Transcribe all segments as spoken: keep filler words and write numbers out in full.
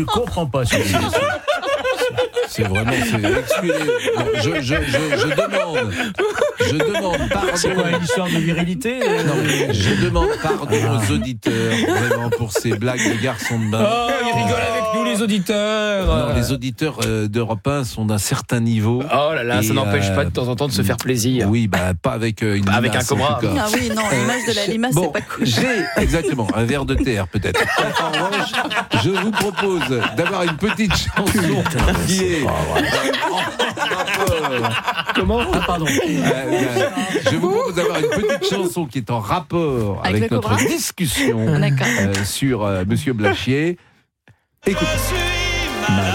ne comprends pas ce que je dis. C'est vraiment... C'est, excusez, non, je, je, je, je demande... Je demande pardon. C'est quoi, une histoire de virilité? Non, mais je demande pardon ah. aux auditeurs, vraiment, pour ces blagues de garçons de bain. Oh, ils rigolent avec nous, les auditeurs. Non, les auditeurs euh, d'Europe un sont d'un certain niveau. Oh là là, et, ça n'empêche euh, pas de temps en temps de se faire plaisir. Oui, bah, pas avec euh, une pas avec limace, un cobra. Ah oui, non, l'image de la limace, bon, c'est pas cool. J'ai, exactement, un verre de terre, peut-être. En revanche, je vous propose d'avoir une petite chanson qui est... Comment? Ah, pardon. Euh, euh, je vous propose d'avoir une petite chanson qui est en rapport avec, avec notre cobra discussion euh, sur euh, Monsieur Blachier. Écoutez. Malade.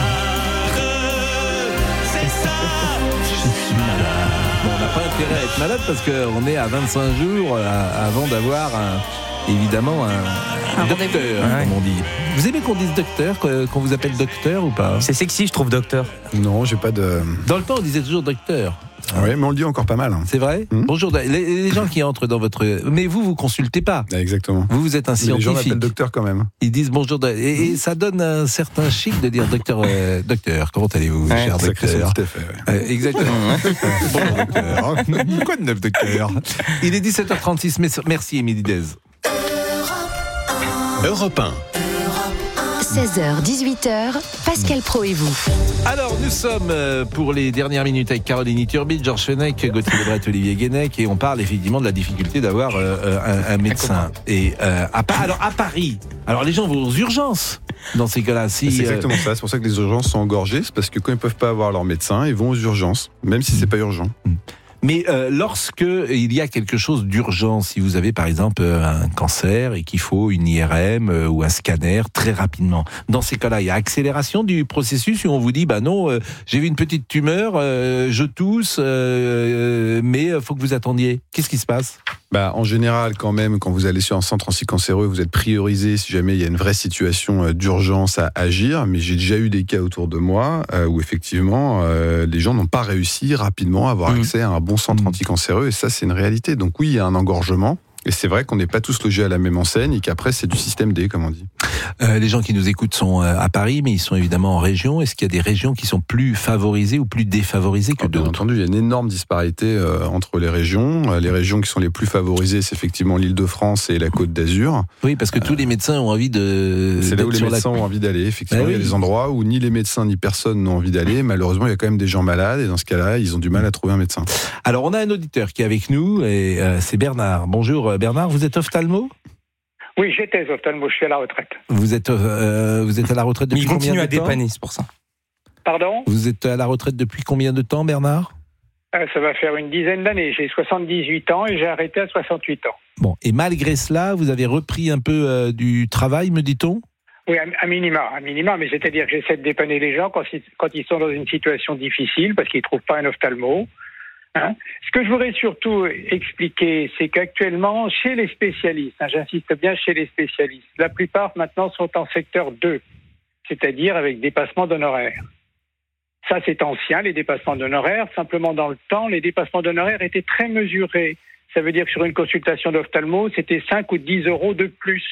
C'est ça. Je suis malade. Bon, on n'a pas intérêt à être malade parce qu'on est à vingt-cinq jours euh, avant d'avoir un, évidemment un, un docteur, ouais. Comme on dit. Vous aimez qu'on dise docteur, qu'on vous appelle docteur ou pas? C'est sexy, je trouve, docteur. Non, j'ai pas de... Dans le temps, on disait toujours docteur. Oui, mais on le dit encore pas mal. Hein. C'est vrai. Mmh. Bonjour, les, les gens qui entrent dans votre... Mais vous, vous consultez pas. Exactement. Vous, vous êtes un scientifique. Mais les gens m'appellent docteur quand même. Ils disent bonjour. Et, et ça donne un certain chic de dire docteur. Euh, docteur, comment allez-vous, ouais, cher docteur? Tout à fait, ouais. euh, Exactement. Bonjour, docteur. Quoi de neuf, docteur? Il est dix-sept heures trente-six. Merci, Émilie Dez. Europe un. seize heures dix-huit heures, Pascal Praud et vous. Alors, nous sommes pour les dernières minutes avec Caroline Iturbi, Georges Fenech, Gauthier Lebret, Olivier Guénec, et on parle effectivement de la difficulté d'avoir euh, un, un médecin. Et euh, à, alors à Paris, alors les gens vont aux urgences dans ces cas-là. Si, c'est exactement euh... ça. C'est pour ça que les urgences sont engorgées. C'est parce que quand ils peuvent pas avoir leur médecin, ils vont aux urgences, même si c'est pas urgent. Mmh. Mais euh, lorsque il y a quelque chose d'urgent, si vous avez par exemple un cancer et qu'il faut une I R M euh, ou un scanner très rapidement, dans ces cas-là, il y a accélération du processus où on vous dit bah non, euh, j'ai vu une petite tumeur, euh, je tousse, euh, mais il faut que vous attendiez. Qu'est-ce qui se passe? Bah, en général, quand même, quand vous allez sur un centre anticancéreux, vous êtes priorisé si jamais il y a une vraie situation d'urgence à agir. Mais j'ai déjà eu des cas autour de moi euh, où effectivement, euh, les gens n'ont pas réussi rapidement à avoir mmh. accès à un bon centre mmh. anticancéreux. Et ça, c'est une réalité. Donc oui, il y a un engorgement. Et c'est vrai qu'on n'est pas tous logés à la même enseigne et qu'après, c'est du système D, comme on dit. Euh, les gens qui nous écoutent sont à Paris, mais ils sont évidemment en région. Est-ce qu'il y a des régions qui sont plus favorisées ou plus défavorisées que ah, bien d'autres? Bien entendu, il y a une énorme disparité euh, entre les régions. Les régions qui sont les plus favorisées, c'est effectivement l'Île-de-France et la Côte d'Azur. Oui, parce que euh, tous les médecins ont envie de... C'est là où les médecins la... ont envie d'aller. Effectivement, ah, il y a oui. des endroits où ni les médecins ni personne n'ont envie d'aller. Malheureusement, il y a quand même des gens malades et dans ce cas-là, ils ont du mal à trouver un médecin. Alors, on a un auditeur qui est avec nous et euh, c'est Bernard. Bonjour Bernard, vous êtes ophtalmo? Oui, j'étais ophtalmo, je suis à la retraite. Vous êtes, euh, vous êtes à la retraite depuis combien de temps? Il continue à dépanner, c'est pour ça. Pardon? Vous êtes à la retraite depuis combien de temps, Bernard? euh, Ça va faire une dizaine d'années. J'ai soixante-dix-huit ans et j'ai arrêté à soixante-huit ans. Bon, et malgré cela, vous avez repris un peu euh, du travail, me dit-on? Oui, à minima, à minima, mais c'est-à-dire que j'essaie de dépanner les gens quand ils, quand ils sont dans une situation difficile parce qu'ils ne trouvent pas un ophtalmo. Hein. Ce que je voudrais surtout expliquer, c'est qu'actuellement, chez les spécialistes, hein, j'insiste bien chez les spécialistes, la plupart maintenant sont en secteur deux, c'est-à-dire avec dépassement d'honoraires. Ça, c'est ancien, les dépassements d'honoraires. Simplement, dans le temps, les dépassements d'honoraires étaient très mesurés. Ça veut dire que sur une consultation d'ophtalmo, c'était cinq ou dix euros de plus.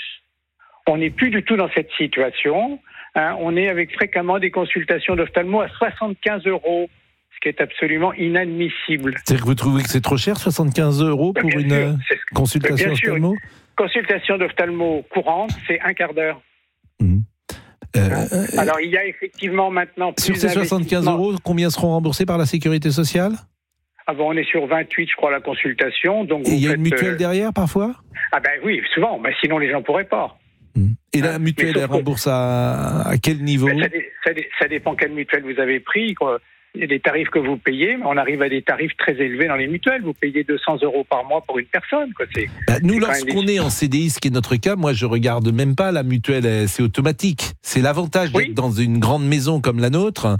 On n'est plus du tout dans cette situation. Hein. On est avec fréquemment des consultations d'ophtalmo à soixante-quinze euros. Ce qui est absolument inadmissible. C'est-à-dire que vous trouvez que c'est trop cher, soixante-quinze euros pour bien une sûr, consultation ophtalmo? Consultation d'ophtalmo courante, c'est un quart d'heure. Mmh. Euh, Alors, il y a effectivement maintenant... Sur ces soixante-quinze euros, combien seront remboursés par la Sécurité sociale? Ah bon, on est sur vingt-huit, je crois, la consultation. Donc Et il y a faites, une mutuelle euh... derrière, parfois? Ah ben oui, souvent, ben, sinon les gens ne pourraient pas. Mmh. Et la mutuelle, elle rembourse à, à quel niveau? Ben, ça, dé, ça, dé, ça dépend quelle mutuelle vous avez pris, quoi. Il y a des tarifs que vous payez, mais on arrive à des tarifs très élevés dans les mutuelles. Vous payez deux cents euros par mois pour une personne. Quoi. C'est, bah, nous, c'est lorsqu'on est en C D I, ce qui est notre cas, moi, je regarde même pas la mutuelle, c'est automatique. C'est l'avantage d'être oui. dans une grande maison comme la nôtre.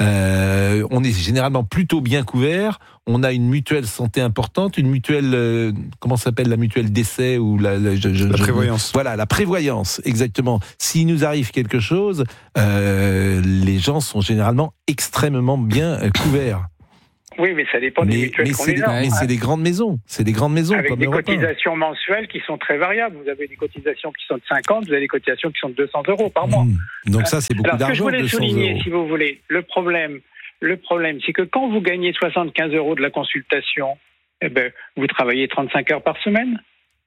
Euh, on est généralement plutôt bien couvert. On a une mutuelle santé importante, une mutuelle, euh, comment s'appelle la mutuelle décès ou la, la, je, je, la prévoyance. Je, voilà, la prévoyance, exactement. S'il nous arrive quelque chose, euh, les gens sont généralement extrêmement bien couverts. Oui, mais ça dépend des Mais, mutuelles mais qu'on c'est est des, là. mais c'est des grandes maisons. C'est des grandes maisons. Avec comme des Europe un. cotisations mensuelles qui sont très variables. Vous avez des cotisations qui sont de cinquante, vous avez des cotisations qui sont de deux cents euros par mois. Mmh. Donc ça, c'est beaucoup Alors, ce que je d'argent, voulais deux cents souligner, euros. si vous voulez, le problème, le problème, c'est que quand vous gagnez soixante-quinze euros de la consultation, eh ben, vous travaillez trente-cinq heures par semaine.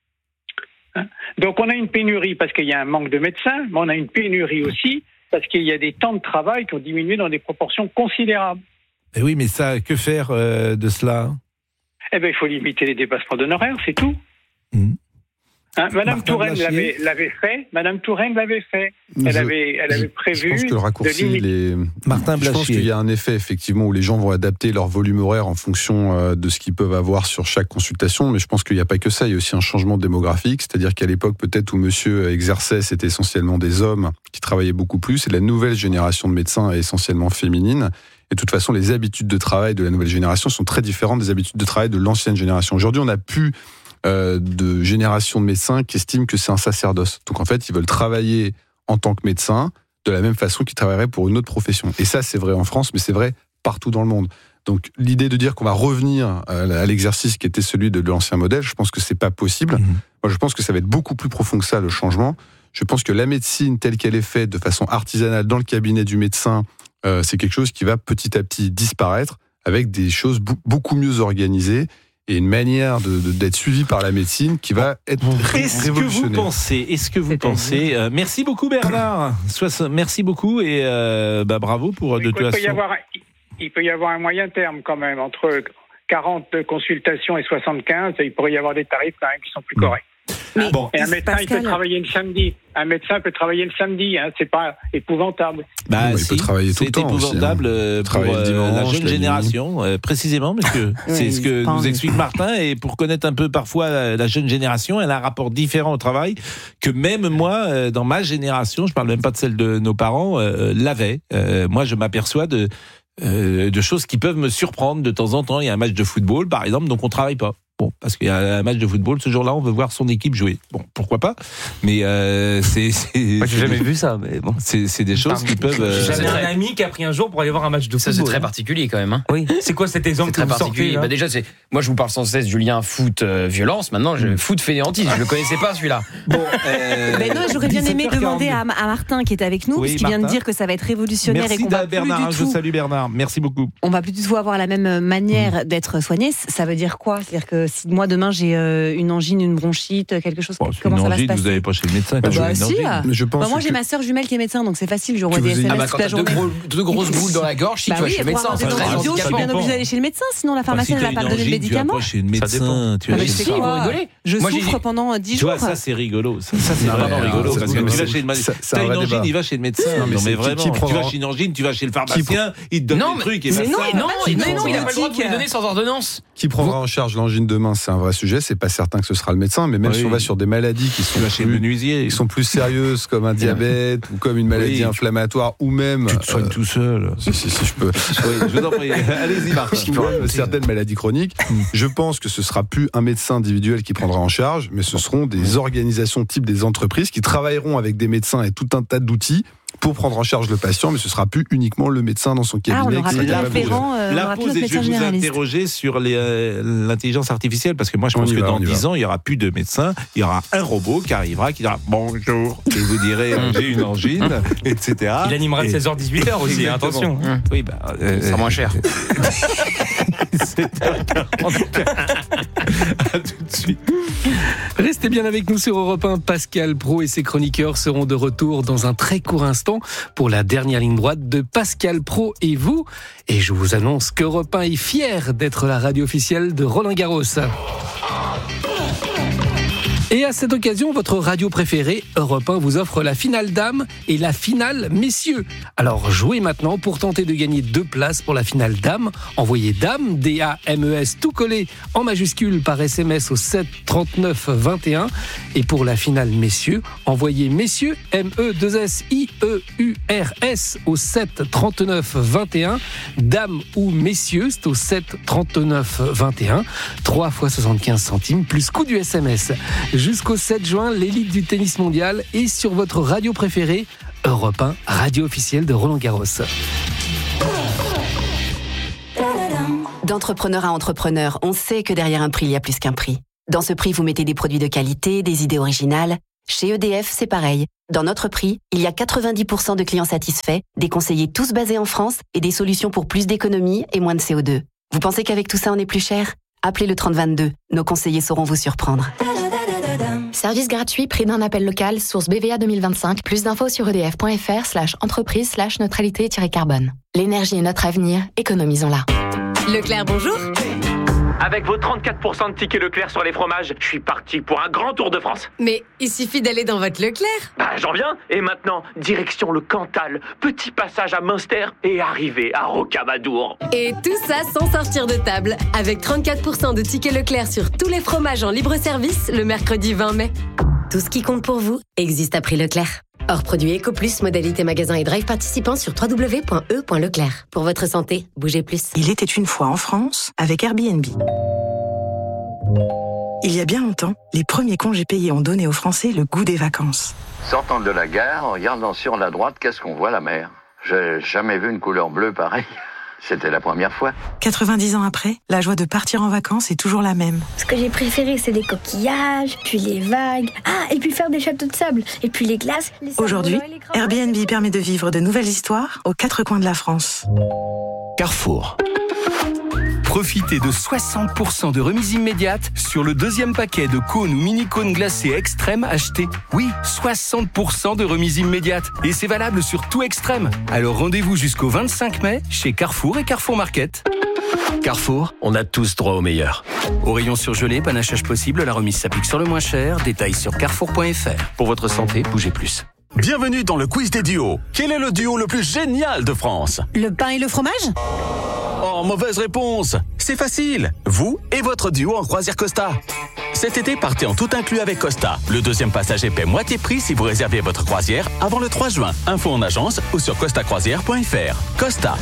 Hein? Donc, on a une pénurie parce qu'il y a un manque de médecins, mais on a une pénurie aussi parce qu'il y a des temps de travail qui ont diminué dans des proportions considérables. Eh oui, mais ça, que faire euh, de cela? Eh ben, il faut limiter les dépassements d'honoraires, c'est tout. Mmh. Hein, Madame Martin Touraine Blachier. l'avait, l'avait fait. Madame Touraine l'avait fait. Elle Je- avait, elle je- avait prévu Je pense que le raccourci, de limiter. les... Martin je pense Blachier. qu'il y a un effet effectivement où les gens vont adapter leur volume horaire en fonction euh, de ce qu'ils peuvent avoir sur chaque consultation. Mais je pense qu'il n'y a pas que ça. Il y a aussi un changement démographique, c'est-à-dire qu'à l'époque peut-être où Monsieur exerçait, c'était essentiellement des hommes qui travaillaient beaucoup plus. Et la nouvelle génération de médecins est essentiellement féminine. Et de toute façon, les habitudes de travail de la nouvelle génération sont très différentes des habitudes de travail de l'ancienne génération. Aujourd'hui, on n'a plus euh, de génération de médecins qui estiment que c'est un sacerdoce. Donc en fait, ils veulent travailler en tant que médecin de la même façon qu'ils travailleraient pour une autre profession. Et ça, c'est vrai en France, mais c'est vrai partout dans le monde. Donc l'idée de dire qu'on va revenir à l'exercice qui était celui de l'ancien modèle, je pense que c'est pas possible. Mmh. Moi, je pense que ça va être beaucoup plus profond que ça, le changement. Je pense que la médecine telle qu'elle est faite de façon artisanale dans le cabinet du médecin, Euh, c'est quelque chose qui va petit à petit disparaître avec des choses b- beaucoup mieux organisées et une manière de, de, d'être suivi par la médecine qui va être ré- Est-ce que vous révolutionnaire. pensez, est-ce que vous C'est-à-dire pensez, euh, merci beaucoup Bernard, Soix- merci beaucoup et euh, bah, bravo pour de Il toute peut, y façon. avoir, un- il peut y avoir un moyen terme quand même entre quarante consultations et soixante-quinze. Il pourrait y avoir des tarifs quand même qui sont plus corrects. Mais Bon. Et un médecin, il peut Pascal, travailler le samedi. Un médecin peut travailler le samedi. Hein, c'est pas épouvantable. Bah, Oui, il si, peut travailler tout c'est le temps aussi, épouvantable euh, pour Travailler le euh, la dimanche, jeune la nuit. génération, euh, précisément, parce que c'est ce que c'est pas nous un- explique Martin. Et pour connaître un peu parfois la, la jeune génération, elle a un rapport différent au travail que même moi, euh, dans ma génération, je parle même pas de celle de nos parents, euh, l'avait. Euh, moi, je m'aperçois de euh, de choses qui peuvent me surprendre de temps en temps. Il y a un match de football, par exemple, donc on travaille pas. Bon, parce qu'il y a un match de football, ce jour-là, on veut voir son équipe jouer. Bon, pourquoi pas? Mais euh, c'est, c'est, Moi, j'ai c'est jamais des- vu ça, mais bon. c'est, c'est des choses qui peuvent. euh, J'avais C'est un très- ami qui a pris un jour pour aller voir un match de Ça, c'est football. très hein. particulier quand même. Hein. Oui. C'est quoi cet exemple C'est que très vous sortez particulier. là Bah déjà, c'est moi je vous parle sans cesse, Julien, foot, euh, violence. Maintenant, je foot fainéantise. Je le connaissais pas celui-là. Bon, euh, Ben non, j'aurais bien aimé dix-sept heures demander quarante-deux. à, à Martin qui est avec nous, Oui, puisqu'il vient de Martin. dire que ça va être révolutionnaire Merci et qu'on va à Bernard, plus hein, du je tout, salue Bernard, merci beaucoup. on va plus du tout avoir la même manière d'être soigné. Ça veut dire quoi? C'est-à-dire que si moi demain j'ai euh, une angine, une bronchite, quelque chose, Bon, c'est comment une ça va se angine, passer? vous n'allez pas chez le médecin. Bah, quand vous avez si, une angine. ah. Mais je pense Bah, moi que- j'ai ma sœur jumelle qui est médecin, donc c'est facile, j'envoie Que des vous ayez- S M S Ah bah toute quand la t'as deux, journée. gros, deux grosses boules dans la gorge, si Bah tu vas oui, chez le pour médecin. avoir des c'est très audios, je suis bien handicapant. obligée d'aller chez le médecin, sinon la Enfin, pharmacienne si ne t'as va pas une me donner le angine, tu vas médicament. pas chez le Ça médecin. dépend. Tu vas Ah, mais chez je le sais vous quoi. rigolez. Je Moi, j'ai- souffre pendant dix Tu jours. vois, ça c'est rigolo. Ça, ça, c'est Non, vraiment mais, rigolo. alors, Parce c'est- que tu c'est- vas chez le médecin. ça- c'est un T'as une vrai angine, débat. il va chez le médecin. Non, mais Non, c'est mais qui- vraiment. qui Tu prendra- vas chez une angine, tu vas chez le pharmacien, il te donne Non, des mais- trucs et mais ça. non, ça- il Non, Qui mais non, prend il n'a un pas le droit de vous les tic. donner sans ordonnance. Qui prendra en charge l'angine demain, c'est un vrai sujet. C'est pas certain que ce sera le médecin, mais même Oui. si on va sur des maladies qui sont Tu vas chez le plus, menuisier. qui sont plus sérieuses, comme un diabète ou comme une maladie Oui. inflammatoire, ou même Tu te soignes euh, tout seul. si, si, si je peux, Oui, je vous en prie. Allez-y, Martin. ou même certaines maladies chroniques. Je pense que ce sera plus un médecin individuel qui prendra en charge, mais ce seront des organisations type des entreprises qui travailleront avec des médecins et tout un tas d'outils pour prendre en charge le patient, mais ce sera plus uniquement le médecin dans son Ah, on cabinet. aura qui plus de va vous- référent, euh, on La aura plus pause notre et je vais médecin vous généraliste. interroger sur les, euh, l'intelligence artificielle parce que moi je On pense y que va, dans on y dix va. ans il n'y aura plus de médecins, il y aura un robot qui arrivera, qui dira bonjour et vous direz euh, j'ai une angine, et cetera. Il animera de Et- seize heures dix-huit heures aussi, Exactement. attention. Oui, bah, euh, Ça sera moins cher. sept heures quarante-quatre. À tout de suite. Restez bien avec nous sur Europe un. Pascal Praud et ses chroniqueurs seront de retour dans un très court instant pour la dernière ligne droite de Pascal Praud et vous. Et je vous annonce qu'Europe un est fier d'être la radio officielle de Roland Garros. Et à cette occasion, votre radio préférée, Europe un, vous offre la finale dames et la finale messieurs. Alors jouez maintenant pour tenter de gagner deux places pour la finale dames. Envoyez dame, D A M E S, tout collé en majuscule par S M S au sept trente-neuf vingt et un. Et pour la finale messieurs, envoyez messieurs, M E deux S I E U R S au sept trente-neuf vingt et un. Dames ou messieurs, c'est au sept trente-neuf vingt et un. trois fois soixante-quinze centimes plus coût du S M S. Jusqu'au sept juin, l'élite du tennis mondial est sur votre radio préférée, Europe un, radio officielle de Roland Garros. D'entrepreneur à entrepreneur, on sait que derrière un prix, il y a plus qu'un prix. Dans ce prix, vous mettez des produits de qualité, des idées originales. Chez E D F, c'est pareil. Dans notre prix, il y a quatre-vingt-dix pour cent de clients satisfaits, des conseillers tous basés en France et des solutions pour plus d'économie et moins de C O deux. Vous pensez qu'avec tout ça, on est plus cher ? Appelez le trente vingt-deux. Nos conseillers sauront vous surprendre. Service gratuit, prix d'un appel local, source B V A deux mille vingt-cinq. Plus d'infos sur edf.fr slash entreprise slash neutralité-carbone. L'énergie est notre avenir, économisons-la. Leclerc, bonjour. Avec vos trente-quatre pour cent de tickets Leclerc sur les fromages, je suis parti pour un grand tour de France. Mais il suffit d'aller dans votre Leclerc. Bah, j'en viens. Et maintenant, direction le Cantal, petit passage à Münster et arrivée à Rocamadour. Et tout ça sans sortir de table, avec trente-quatre pour cent de tickets Leclerc sur tous les fromages en libre-service le mercredi vingt mai. Tout ce qui compte pour vous existe à prix Leclerc. Hors produit EcoPlus, modalité magasin et drive participant sur w w w point e point leclerc. Pour votre santé, bougez plus. Il était une fois en France avec Airbnb. Il y a bien longtemps, les premiers congés payés ont donné aux Français le goût des vacances. Sortant de la gare, en regardant sur la droite, qu'est-ce qu'on voit, la mer? J'ai jamais vu une couleur bleue pareille. C'était la première fois. quatre-vingt-dix ans après, la joie de partir en vacances est toujours la même. Ce que j'ai préféré, c'est les coquillages, puis les vagues. Ah, et puis faire des châteaux de sable, et puis les glaces. Les Aujourd'hui, Airbnb permet de vivre de nouvelles histoires aux quatre coins de la France. Carrefour. Profitez de soixante pour cent de remise immédiate sur le deuxième paquet de cônes ou mini-cônes glacés extrême achetés. Oui, soixante pour cent de remise immédiate. Et c'est valable sur tout extrême. Alors rendez-vous jusqu'au vingt-cinq mai chez Carrefour et Carrefour Market. Carrefour, on a tous droit au meilleur. Au rayon surgelé, panachage possible, la remise s'applique sur le moins cher. Détails sur carrefour point f r. Pour votre santé, bougez plus. Bienvenue dans le quiz des duos. Quel est le duo le plus génial de France? Le pain et le fromage? Oh, mauvaise réponse. C'est facile. Vous et votre duo en croisière Costa. Cet été, partez en tout inclus avec Costa. Le deuxième passager paie moitié prix si vous réservez votre croisière avant le trois juin. Info en agence ou sur costa croisière point f r. Costa.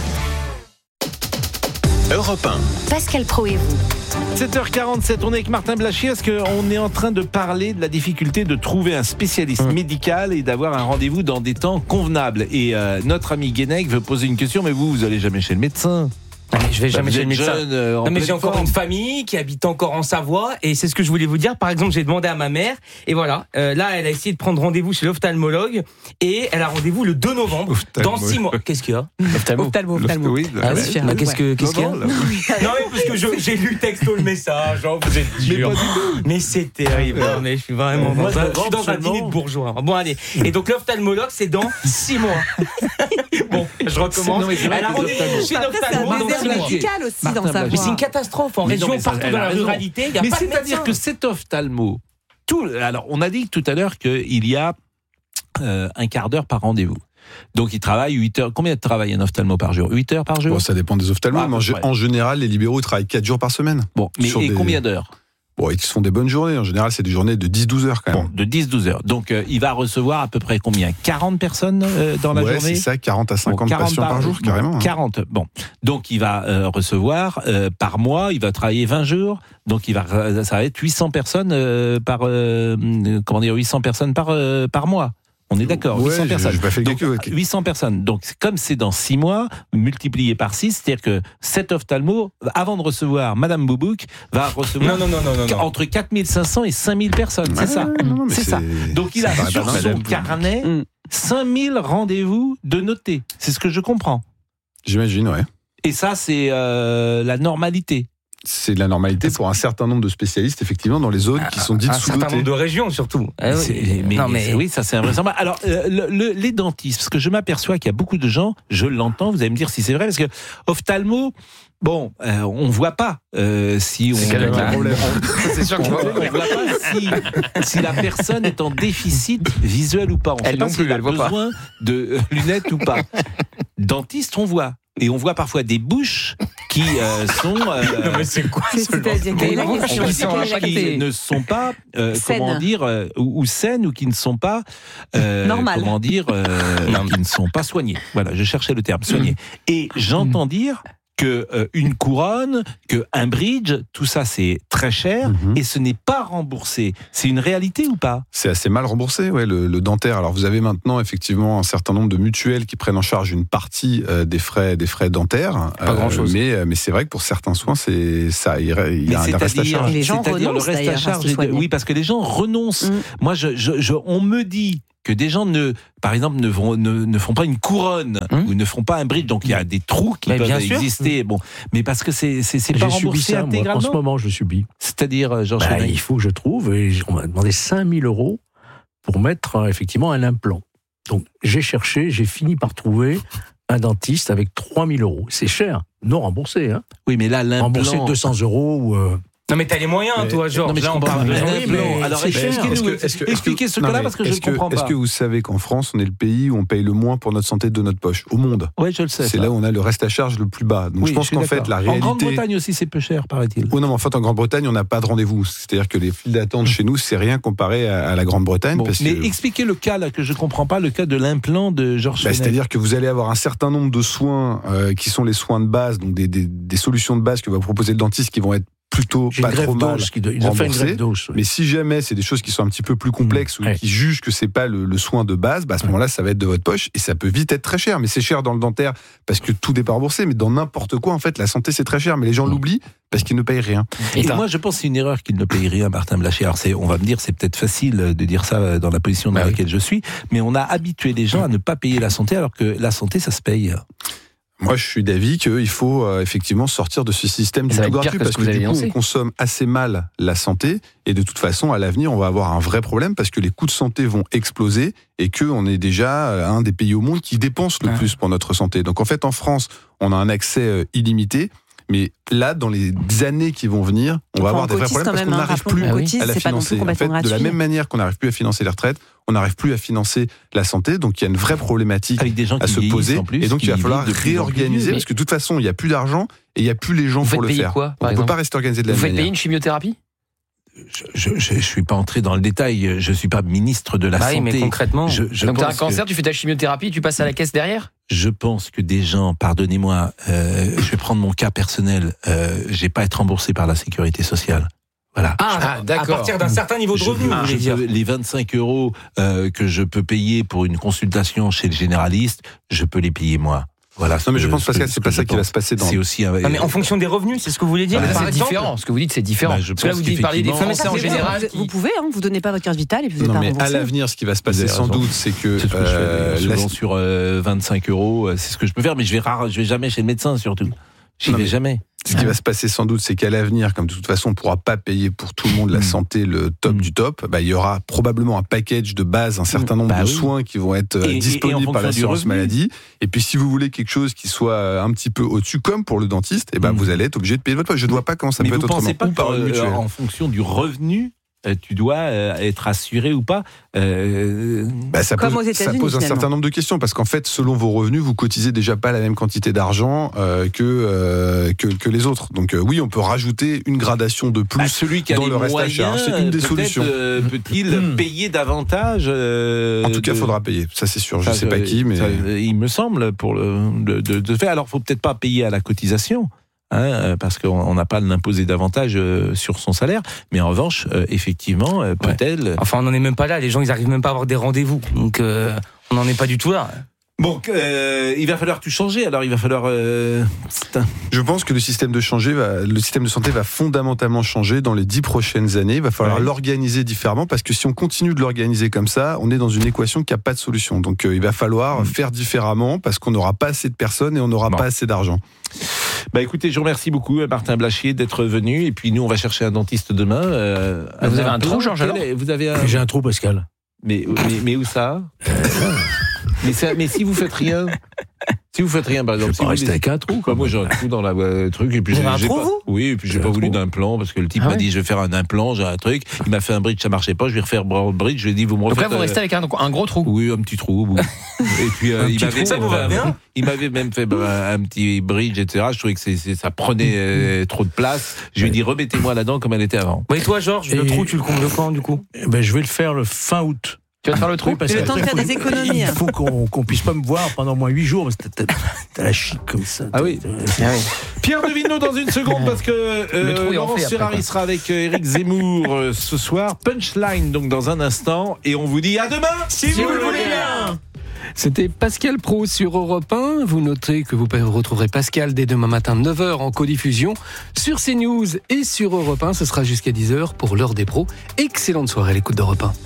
Europe un. Pascal Pro et vous. sept heures quarante-sept, on est avec Martin Blachier parce qu'on est en train de parler de la difficulté de trouver un spécialiste mmh. médical et d'avoir un rendez-vous dans des temps convenables. Et euh, notre ami Guénec veut poser une question, mais vous, vous allez jamais chez le médecin. Allez, je vais bah, jamais chez le médecin. Jeune, euh, non, mais j'ai encore forme. Une famille qui habite encore en Savoie et c'est ce que je voulais vous dire. Par exemple, j'ai demandé à ma mère et voilà, euh, là, elle a essayé de prendre rendez-vous chez l'ophtalmologue et elle a rendez-vous le deux novembre dans six mois. Qu'est-ce qu'il y a? Ophtalmo. Ophtalmo, ophtalmo. Oui, ah, oui, bah, qu'est-ce que, qu'est-ce qu'il y a? Non, mais parce que je, j'ai lu texto le message. Oh, vous êtes dur. Mais, mais c'est terrible. Non, mais je suis vraiment Moi, dans, un, je suis dans un dîner de bourgeois. Bon, allez. Et donc, l'ophtalmologue, c'est dans six mois. Bon, je recommence. Non, elle a rendez-vous chez l'ophtalmo dans six mois. Dans sa mais c'est une catastrophe en mais région, non, partout dans la raison. Ruralité. Il y a mais pas c'est-à-dire que cet ophtalmo, tout, alors on a dit tout à l'heure qu'il y a euh, un quart d'heure par rendez-vous. Donc il travaille huit heures. Combien de travaille un ophtalmo par jour? huit heures par jour? Bon, ça dépend des ophtalmos, ah, mais en, ouais. en général, les libéraux travaillent quatre jours par semaine. Bon, mais et des... combien d'heures? Bon, ils font des bonnes journées. En général, c'est des journées de dix à douze heures quand même. Bon, de dix à douze heures. Donc, euh, il va recevoir à peu près combien? quarante personnes euh, dans la ouais, journée? C'est ça, quarante à cinquante bon, patients par, par jour, bon, carrément. quarante, bon. Donc, il va euh, recevoir euh, par mois, il va travailler vingt jours. Donc, il va, ça va être huit cents personnes euh, par, euh, comment dire, huit cents personnes par, euh, par mois. On est d'accord, ouais, huit cents personnes. Je, je Donc, okay. huit cents personnes. Donc, comme c'est dans six mois, multiplié par six, c'est-à-dire que cet ophtalmo, avant de recevoir Madame Boubouk, va recevoir non, non, non, non, non. entre quatre mille cinq cents et cinq mille personnes. C'est ah, ça. Non, c'est, c'est ça. Donc, il a sur son Madame carnet mmh. cinq mille rendez-vous de notés. C'est ce que je comprends. J'imagine, ouais. Et ça, c'est euh, la normalité. C'est de la normalité pour un certain nombre de spécialistes, effectivement, dans les zones qui sont dites sous-dotées. Un certain nombre de régions, surtout. Ah oui, mais, non, mais... oui, ça c'est invraisemblable. Alors, euh, le, le, les dentistes, parce que je m'aperçois qu'il y a beaucoup de gens, je l'entends, vous allez me dire si c'est vrai, parce que ophtalmo, bon, euh, on ne voit pas euh, si on... C'est quel est le problème? C'est sûr qu'on ne voit pas si, si la personne est en déficit visuel ou pas. On ne sait pas s'il a besoin de lunettes ou pas. Dentiste, on voit. Et on voit parfois des bouches qui euh, sont euh, non mais c'est quoi c'est c'est-à-dire des bouches qui, sont, qui ne sont pas euh, comment dire euh, ou, ou saines ou qui ne sont pas euh, normales, comment dire euh, qui ne sont pas soignées. Voilà, je cherchais le terme soignées. Et j'entends dire que euh, une couronne, que un bridge, tout ça c'est très cher mm-hmm. et ce n'est pas remboursé. C'est une réalité ou pas ? C'est assez mal remboursé, ouais, le, le dentaire. Alors vous avez maintenant effectivement un certain nombre de mutuelles qui prennent en charge une partie euh, des frais, des frais dentaires. Pas euh, grand chose. Mais, mais c'est vrai que pour certains soins, c'est ça. Il y a mais un reste à charge. Et les gens c'est-à-dire renoncent le reste à charge. à oui, parce que les gens renoncent. Mm. Moi, je, je, je, on me dit que des gens ne, par exemple, ne, vont, ne, ne font pas une couronne mmh. ou ne font pas un bridge, donc il y a des trous qui mais peuvent exister. Mmh. Bon, mais parce que c'est c'est, c'est pas remboursé ça, intégralement. Moi, en ce moment, je subis. C'est-à-dire, Georges bah, il faut que je trouve. Et on m'a demandé cinq mille euros pour mettre euh, effectivement un implant. Donc j'ai cherché, j'ai fini par trouver un dentiste avec trois mille euros. C'est cher, non remboursé. Hein. Oui, mais là l'implant remboursé deux cents euros ou. Euh, Non mais t'as les moyens, mais, toi, Georges. Non mais là, on parle de l'implant. Alors expliquez-nous, expliquez ce cas-là parce que je ne comprends pas. Est-ce que vous savez qu'en France, on est le pays où on paye le moins pour notre santé de notre poche au monde ? Oui, je le sais. C'est là où on a le reste à charge le plus bas. Donc oui, je pense je qu'en fait, la réalité. En Grande-Bretagne aussi, c'est peu cher, paraît-il. Oui, non, mais en fait, en Grande-Bretagne, on n'a pas de rendez-vous. C'est-à-dire que les files d'attente chez nous, c'est rien comparé à, à la Grande-Bretagne. Bon, parce mais que... expliquez le cas là que je comprends pas, le cas de l'implant de Georges. Bah, c'est-à-dire que vous allez avoir un certain nombre de soins euh, qui sont les soins de base, donc des, des, des solutions de base que va proposer le dentiste qui vont être plutôt J'ai pas trop mal ils ont fait une greffe d'os, oui. Mais si jamais c'est des choses qui sont un petit peu plus complexes mmh, ou ouais. qui jugent que c'est pas le, le soin de base, bah à ce moment-là ça va être de votre poche et ça peut vite être très cher. Mais c'est cher dans le dentaire parce que tout n'est pas remboursé, mais dans n'importe quoi en fait la santé c'est très cher, mais les gens mmh. l'oublient parce qu'ils ne payent rien. Et, et moi je pense que c'est une erreur qu'ils ne payent rien, Martin Blachier. Alors c'est, on va me dire c'est peut-être facile de dire ça dans la position dans bah laquelle oui. je suis, mais on a habitué les gens à ne pas payer la santé alors que la santé ça se paye. Moi, je suis d'avis qu'il faut euh, effectivement sortir de ce système du tout gratuit parce que, que du coup, on consomme assez mal la santé et de toute façon, à l'avenir, on va avoir un vrai problème parce que les coûts de santé vont exploser et qu'on est déjà un des pays au monde qui dépense le ouais. plus pour notre santé. Donc en fait, en France, on a un accès illimité. Mais là, dans les années qui vont venir, on va enfin, avoir des vrais problèmes parce qu'on n'arrive plus à cotise, la financer. En fait, gratuit. De la même manière qu'on n'arrive plus à financer les retraites, on n'arrive plus à financer la santé. Donc il y a une vraie problématique avec des gens à qui se poser. Plus, et donc il va falloir réorganiser parce que de toute façon, il n'y a plus d'argent et il n'y a plus les gens Vous pour le faire. Quoi, on ne peut pas rester organisé de la Vous même manière. Vous faites payer une chimiothérapie ? Je, je, je suis pas entré dans le détail. Je suis pas ministre de la bah santé. Oui, mais concrètement, je, je donc t'as un cancer, que... tu fais ta chimiothérapie, tu passes à la caisse derrière. Je pense que des gens, pardonnez-moi, euh, je vais prendre mon cas personnel. Euh, j'ai pas à être remboursé par la sécurité sociale. Voilà. Ah, ah d'accord. À partir d'un certain niveau de revenu, je, je peux, les vingt-cinq euros euh, que je peux payer pour une consultation chez le généraliste, je peux les payer moi. Voilà, non mais je pense que c'est, c'est pas ça qui va se passer dans. C'est aussi un... non, mais en fonction des revenus, c'est ce que vous voulez dire. Bah, par c'est exemple, différent. Ce que vous dites, c'est différent. Bah, je Parce que là, vous dites parler des Français en général. Vous, vous pouvez, hein, vous donnez pas votre carte vitale et puis vous non, n'êtes pas mais remboursé. À l'avenir, ce qui va se passer sans doute, c'est que, c'est ce que euh, je fais, souvent la... sur euh, vingt-cinq euros, c'est ce que je peux faire, mais je vais rare, je vais jamais chez le médecin surtout. J'y vais jamais. Ce qui va se passer sans doute, c'est qu'à l'avenir, comme de toute façon on ne pourra pas payer pour tout le monde la santé, le top mmh. du top, bah, il y aura probablement un package de base, un certain nombre bah, de oui. soins qui vont être et, disponibles et, et par l'assurance maladie. Et puis si vous voulez quelque chose qui soit un petit peu au-dessus, comme pour le dentiste, et bah, mmh. vous allez être obligé de payer votre poche. Je ne vois pas comment ça Mais peut être autrement. Mais vous ne pensez pas qu'en fonction du revenu, tu dois euh, être assuré ou pas euh... bah, ça, pose, ça pose un certain nombre de questions parce qu'en fait, selon vos revenus, vous cotisez déjà pas la même quantité d'argent euh, que, euh, que que les autres. Donc euh, oui, on peut rajouter une gradation de plus bah, celui qui a dans les le reste moyens, à charge. C'est une des solutions. Euh, peut-il mmh. payer davantage euh, En tout cas, il de... faudra payer. Ça, c'est sûr. Je ne sais pas qui, mais ça, il me semble pour le de, de, de faire. Alors, faut peut-être pas payer à la cotisation. Hein, parce qu'on n'a pas à l'imposer davantage euh, sur son salaire, mais en revanche, euh, effectivement, euh, peut-elle. Ouais. Enfin, on n'en est même pas là. Les gens, ils arrivent même pas à avoir des rendez-vous, donc euh, on n'en est pas du tout là. Bon, euh, il va falloir tout changer. Alors, il va falloir. Euh... Je pense que le système de changer, va, le système de santé va fondamentalement changer dans les dix prochaines années. Il va falloir ouais. l'organiser différemment parce que si on continue de l'organiser comme ça, on est dans une équation qui n'a pas de solution. Donc, euh, il va falloir mmh. faire différemment parce qu'on n'aura pas assez de personnes et on n'aura bon. pas assez d'argent. Bah écoutez, je vous remercie beaucoup Martin Blachier d'être venu et puis nous on va chercher un dentiste demain. Euh, bah vous avez un trou, Georges alors Vous avez un... J'ai un trou, Pascal. Mais mais, mais où ça mais, ça, mais si vous faites rien, si vous faites rien, par exemple, je vais si pas rester vous... avec un trou. Quoi. Moi, j'ai un trou dans la euh, truc et puis vous j'ai, avez un j'ai trou, pas. Vous oui, et puis j'ai, j'ai pas voulu d'implant parce que le type ah m'a ouais. dit je vais faire un implant, j'ai un truc. Il m'a fait un bridge, ça marchait pas. Je vais refaire un bridge. Je lui ai dit vous me refaites. Donc là, vous restez euh... avec un, un gros trou. Oui, un petit trou. Au bout. Et puis euh, il m'avait, ça vous va bien. Il m'avait même fait bah, un petit bridge, et cetera. Je trouvais que c'est, c'est, ça prenait euh, trop de place. Je lui ai dit remettez-moi là-dedans comme elle était avant. Et toi, Georges, le trou, tu le combles quand du coup ? Ben je vais le faire le fin août. Tu vas te faire le trou. Oui, parce Le temps de qu'après, faire faut- des économies. Il faut qu'on qu'on puisse pas me voir pendant au moins huit jours, parce que t'as- t'as t'as la chic comme ça. Ah oui. Pierre de Villeneuve dans une seconde parce que Le trou euh, est en Laurence fait après, Ferrari quoi. sera avec euh, Éric Zemmour euh, ce soir. Punchline donc dans un instant et on vous dit à demain Si, vous le voulez bien. C'était Pascal Pro sur Europe un. Vous notez que vous retrouverez Pascal dès demain matin neuf heures en codiffusion sur CNews et sur Europe un. Ce sera jusqu'à dix heures pour l'heure des pros. Excellente soirée à l'écoute d'Europe un.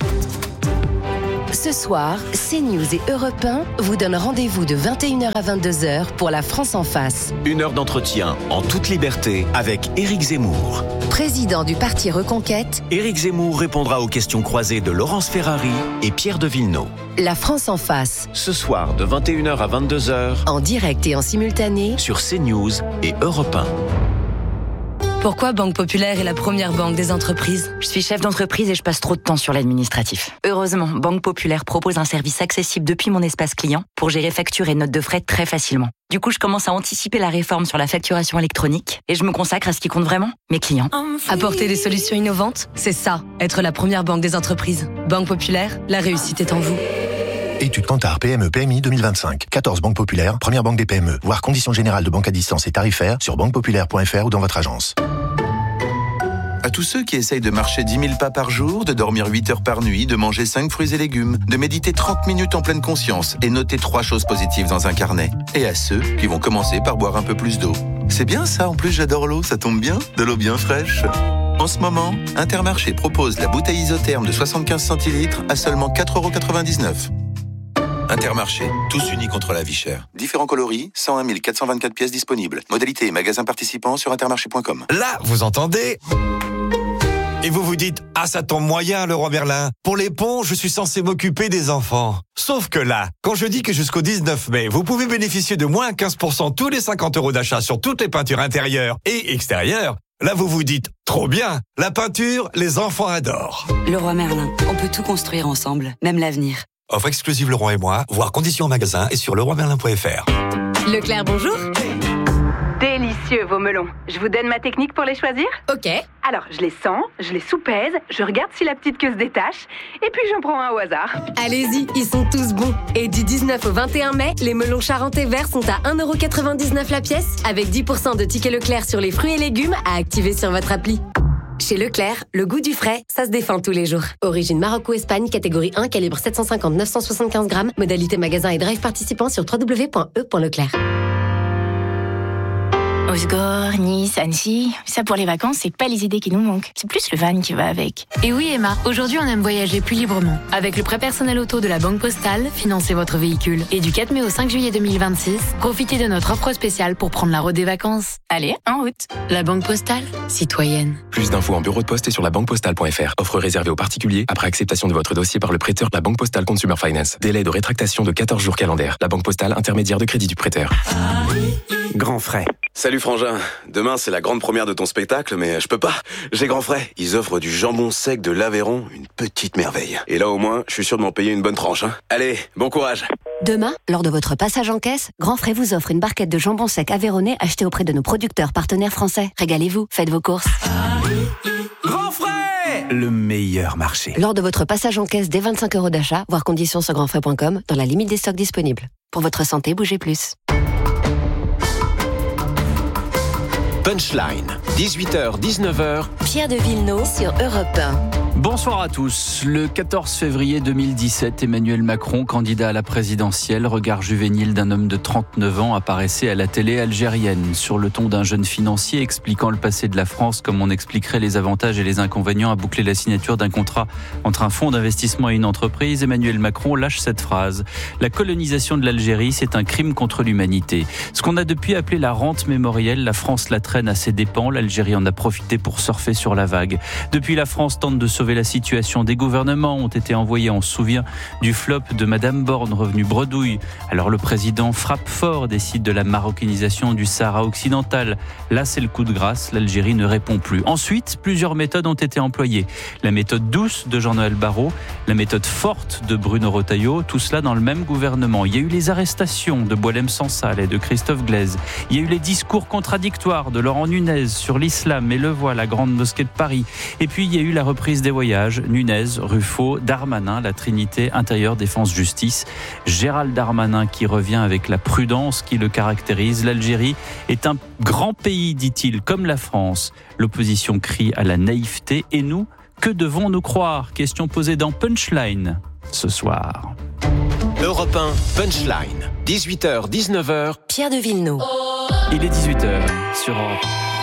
Ce soir, CNews et Europe un vous donnent rendez-vous de vingt et une heures à vingt-deux heures pour La France en face. Une heure d'entretien en toute liberté avec Éric Zemmour. Président du parti Reconquête, Éric Zemmour répondra aux questions croisées de Laurence Ferrari et Pierre de Villeneuve. La France en face, Ce soir de vingt et une heures à vingt-deux heures en direct et en simultané. sur CNews et Europe un. Pourquoi Banque Populaire est la première banque des entreprises ? Je suis chef d'entreprise et je passe trop de temps sur l'administratif. Heureusement, Banque Populaire propose un service accessible depuis mon espace client pour gérer factures et notes de frais très facilement. Du coup, je commence à anticiper la réforme sur la facturation électronique et je me consacre à ce qui compte vraiment, mes clients. Apporter des solutions innovantes, c'est ça, être la première banque des entreprises. Banque Populaire, la réussite est en vous. Étude Kantar P M E P M I deux mille vingt-cinq. quatorze banques populaires, première banque des P M E. Voir conditions générales de banque à distance et tarifaires sur banque populaire point f r ou dans votre agence. À tous ceux qui essayent de marcher dix mille pas par jour, de dormir huit heures par nuit, de manger cinq fruits et légumes, de méditer trente minutes en pleine conscience et noter trois choses positives dans un carnet. Et à ceux qui vont commencer par boire un peu plus d'eau. C'est bien ça, en plus j'adore l'eau, ça tombe bien, de l'eau bien fraîche. En ce moment, Intermarché propose la bouteille isotherme de soixante-quinze centilitres à seulement quatre euros quatre-vingt-dix-neuf. Intermarché, tous unis contre la vie chère. Différents coloris, cent un mille quatre cent vingt-quatre pièces disponibles. Modalité et magasins participants sur intermarché point com. Là, vous entendez ? Et vous vous dites, ah ça tombe moyen le roi Merlin. Pour les ponts, je suis censé m'occuper des enfants. Sauf que là, quand je dis que jusqu'au dix-neuf mai, vous pouvez bénéficier de moins quinze pour cent tous les cinquante euros d'achat sur toutes les peintures intérieures et extérieures, là vous vous dites, trop bien, la peinture, les enfants adorent. Le roi Merlin, on peut tout construire ensemble, même l'avenir. Offre exclusive Leroy et moi, voir conditions en magasin et sur leroy merlin point f r. Leclerc, bonjour. Délicieux vos melons. Je vous donne ma technique pour les choisir ? Ok. Alors, je les sens, je les soupèse, je regarde si la petite queue se détache, et puis j'en prends un au hasard. Allez-y, ils sont tous bons. Et du dix-neuf au vingt et un mai, les melons charentais verts sont à un euro quatre-vingt-dix-neuf la pièce, avec dix pour cent de tickets Leclerc sur les fruits et légumes à activer sur votre appli. Chez Leclerc, le goût du frais, ça se défend tous les jours. Origine Maroc-Espagne, catégorie un, calibre sept cent cinquante neuf cent soixante-quinze grammes, modalité magasin et drive participant sur w w w point e point leclerc. Osgore, Nice, Annecy, ça pour les vacances, c'est pas les idées qui nous manquent. C'est plus le van qui va avec. Et oui Emma, aujourd'hui on aime voyager plus librement. Avec le prêt personnel auto de la Banque Postale, financez votre véhicule. Et du quatre mai au cinq juillet deux mille vingt-six, profitez de notre offre spéciale pour prendre la route des vacances. Allez, en route. La Banque Postale, citoyenne. Plus d'infos en bureau de poste et sur la banque postale point f r. Offre réservée aux particuliers après acceptation de votre dossier par le prêteur de la Banque Postale Consumer Finance. Délai de rétractation de quatorze jours calendaires. La Banque Postale, intermédiaire de crédit du prêteur. Grand frais. Salut Frangin, demain c'est la grande première de ton spectacle, mais je peux pas, j'ai Grand frais. Ils offrent du jambon sec de l'Aveyron, une petite merveille. Et là au moins, je suis sûr de m'en payer une bonne tranche. Hein. Allez, bon courage. Demain, lors de votre passage en caisse, Grand Frais vous offre une barquette de jambon sec aveyronnais achetée auprès de nos producteurs partenaires français. Régalez-vous, faites vos courses. Grand frais, le meilleur marché. Lors de votre passage en caisse dès vingt-cinq euros d'achat, voir conditions sur grand frais point com, dans la limite des stocks disponibles. Pour votre santé, bougez plus. Punchline, dix-huit heures dix-neuf heures. Pierre de Villeneuve sur Europe un. Bonsoir à tous. Le quatorze février deux mille dix-sept, Emmanuel Macron, candidat à la présidentielle, regard juvénile d'un homme de trente-neuf ans, apparaissait à la télé algérienne, sur le ton d'un jeune financier expliquant le passé de la France comme on expliquerait les avantages et les inconvénients à boucler la signature d'un contrat entre un fonds d'investissement et une entreprise. Emmanuel Macron lâche cette phrase. La colonisation de l'Algérie, c'est un crime contre l'humanité. Ce qu'on a depuis appelé la rente mémorielle, la France la traîne à ses dépens, l'Algérie en a profité pour surfer sur la vague. Depuis, la France tente de sauver la situation. Des gouvernements ont été envoyés, on se souvient du flop de Madame Borne, revenue bredouille. Alors le président frappe fort, décide de la marocanisation du Sahara occidental. Là, c'est le coup de grâce, l'Algérie ne répond plus. Ensuite, plusieurs méthodes ont été employées. La méthode douce de Jean-Noël Barrot, la méthode forte de Bruno Retailleau, tout cela dans le même gouvernement. Il y a eu les arrestations de Boualem Sansal et de Christophe Glaise. Il y a eu les discours contradictoires de Laurent Nunez sur l'islam et le voile, la grande mosquée de Paris. Et puis, il y a eu la reprise des voyages, Nunez, Ruffo, Darmanin, la trinité intérieur, défense, justice. Gérald Darmanin qui revient avec la prudence qui le caractérise. L'Algérie est un grand pays, dit-il, comme la France. L'opposition crie à la naïveté. Et nous, que devons-nous croire ? Question posée dans Punchline ce soir. Europe un, Punchline. dix-huit heures, dix-neuf heures. Pierre de Villeneuve. Il est dix-huit heures sur Europe.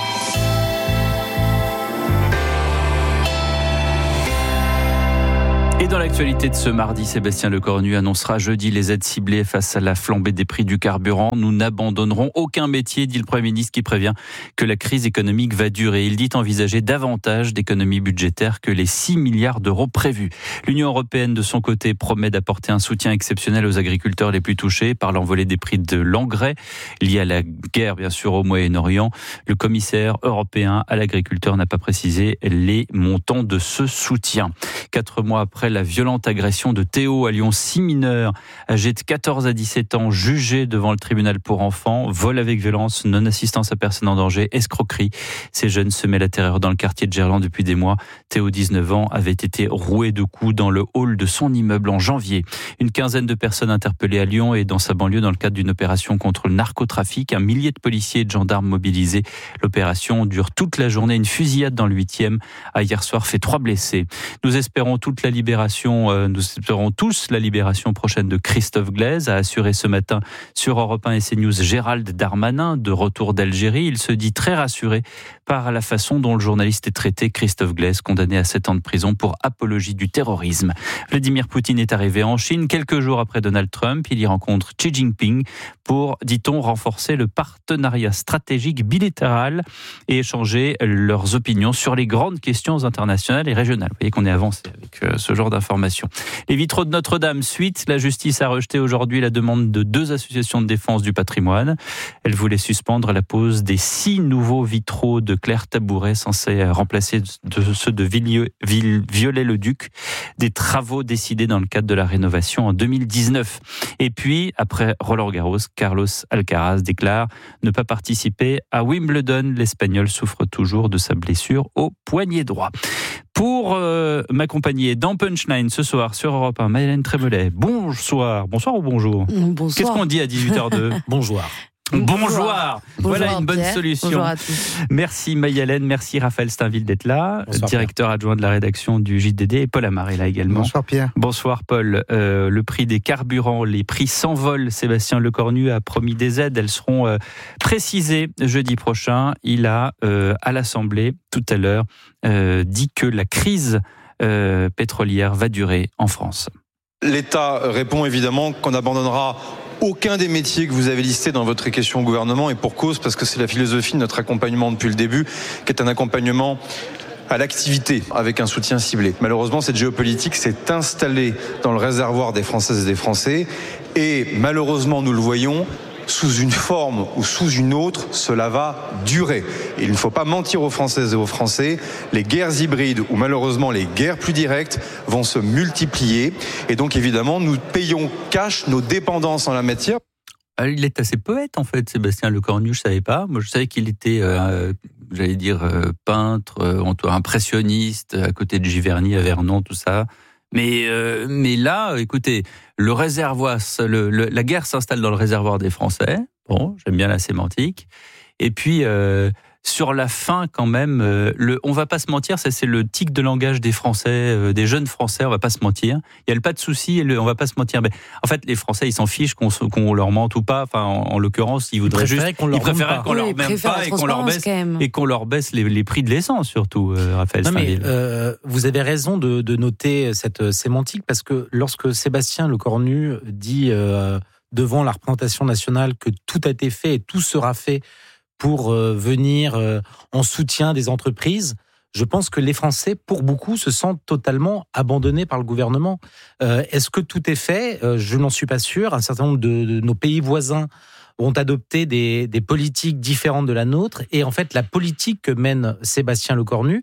Et dans l'actualité de ce mardi, Sébastien Lecornu annoncera jeudi les aides ciblées face à la flambée des prix du carburant. Nous n'abandonnerons aucun métier, dit le Premier ministre qui prévient que la crise économique va durer. Il dit envisager davantage d'économies budgétaires que les six milliards d'euros prévus. L'Union européenne, de son côté, promet d'apporter un soutien exceptionnel aux agriculteurs les plus touchés par l'envolée des prix de l'engrais lié à la guerre, bien sûr, au Moyen-Orient. Le commissaire européen à l'agriculture n'a pas précisé les montants de ce soutien. Quatre mois après la violente agression de Théo à Lyon, six mineurs âgés de quatorze à dix-sept ans jugés devant le tribunal pour enfants, vol avec violence, non-assistance à personne en danger, escroquerie. Ces jeunes semaient la terreur dans le quartier de Gerland depuis des mois. Théo, dix-neuf ans, avait été roué de coups dans le hall de son immeuble en janvier. Une quinzaine de personnes interpellées à Lyon et dans sa banlieue dans le cadre d'une opération contre le narcotrafic. Un millier de policiers et de gendarmes mobilisés. L'opération dure toute la journée. Une fusillade dans le huitième a hier soir fait trois blessés. Nous espérons toute la libération Nous espérons tous la libération prochaine de Christophe Glaise, a assuré ce matin sur Europe un et CNews Gérald Darmanin, de retour d'Algérie. Il se dit très rassuré par la façon dont le journaliste est traité. Christophe Glaise, condamné à sept ans de prison pour apologie du terrorisme. Vladimir Poutine est arrivé en Chine quelques jours après Donald Trump. Il y rencontre Xi Jinping pour, dit-on, renforcer le partenariat stratégique bilatéral et échanger leurs opinions sur les grandes questions internationales et régionales. Vous voyez qu'on est avancé avec ce genre d'informations. Les vitraux de Notre-Dame, suite, la justice a rejeté aujourd'hui la demande de deux associations de défense du patrimoine. Elle voulait suspendre la pose des six nouveaux vitraux de Claire Tabouret, censés remplacer de ceux de Viollet-le-Duc, des travaux décidés dans le cadre de la rénovation en deux mille dix-neuf. Et puis, après Roland-Garros, Carlos Alcaraz déclare ne pas participer à Wimbledon. L'Espagnol souffre toujours de sa blessure au poignet droit. Pour euh, m'accompagner dans Punchline ce soir sur Europe un, Mayalène Trémolet. Bonsoir. Bonsoir ou bonjour ? Bonsoir. Qu'est-ce qu'on dit à dix-huit heures deux ? Bonjour. Bonjour. Voilà Bonjour, une bonne Pierre. solution. Bonjour à tous. Merci Mayalène, merci Raphaël Steinville d'être là, Bonsoir, directeur Pierre. adjoint de la rédaction du J D D, et Paul Amar est là également. Bonsoir Pierre. Bonsoir Paul. Euh, le prix des carburants, les prix s'envolent. Sébastien Lecornu a promis des aides. Elles seront euh, précisées jeudi prochain. Il a, euh, à l'Assemblée, tout à l'heure, euh, dit que la crise euh, pétrolière va durer en France. L'État répond évidemment qu'on abandonnera aucun des métiers que vous avez listés dans votre question au gouvernement, et pour cause, parce que c'est la philosophie de notre accompagnement depuis le début, qui est un accompagnement à l'activité, avec un soutien ciblé. Malheureusement, cette géopolitique s'est installée dans le réservoir des Françaises et des Français, et malheureusement, nous le voyons, sous une forme ou sous une autre, cela va durer. Et il ne faut pas mentir aux Françaises et aux Français, les guerres hybrides ou malheureusement les guerres plus directes vont se multiplier. Et donc évidemment, nous payons cash nos dépendances en la matière. Il est assez poète en fait, Sébastien Lecornu, je ne savais pas. Moi je savais qu'il était, euh, j'allais dire, euh, peintre, euh, impressionniste, à côté de Giverny, à Vernon, tout ça. Mais, euh, mais là, écoutez, le réservoir, le, le, la guerre s'installe dans le réservoir des Français. Bon, j'aime bien la sémantique. Et puis, euh, sur la fin, quand même, euh, le, on va pas se mentir, ça c'est le tic de langage des Français, euh, des jeunes Français, on va pas se mentir. Il y a le pas de souci, et le, on va pas se mentir. Mais en fait, les Français, ils s'en fichent qu'on, qu'on leur mente ou pas. Enfin, en, en l'occurrence, ils voudraient ils juste, qu'on leur ils préféraient qu'on oui, leur même pas et qu'on leur baisse et qu'on leur baisse les, les prix de l'essence, surtout, euh, Raphaël Non, mais, Steinville. euh, vous avez raison de, de noter cette sémantique, parce que lorsque Sébastien Lecornu dit euh, devant la représentation nationale que tout a été fait et tout sera fait pour euh, venir euh, en soutien des entreprises, je pense que les Français, pour beaucoup, se sentent totalement abandonnés par le gouvernement. Euh, est-ce que tout est fait ? euh, Je n'en suis pas sûr. Un certain nombre de, de nos pays voisins ont adopté des, des politiques différentes de la nôtre. Et en fait, la politique que mène Sébastien Lecornu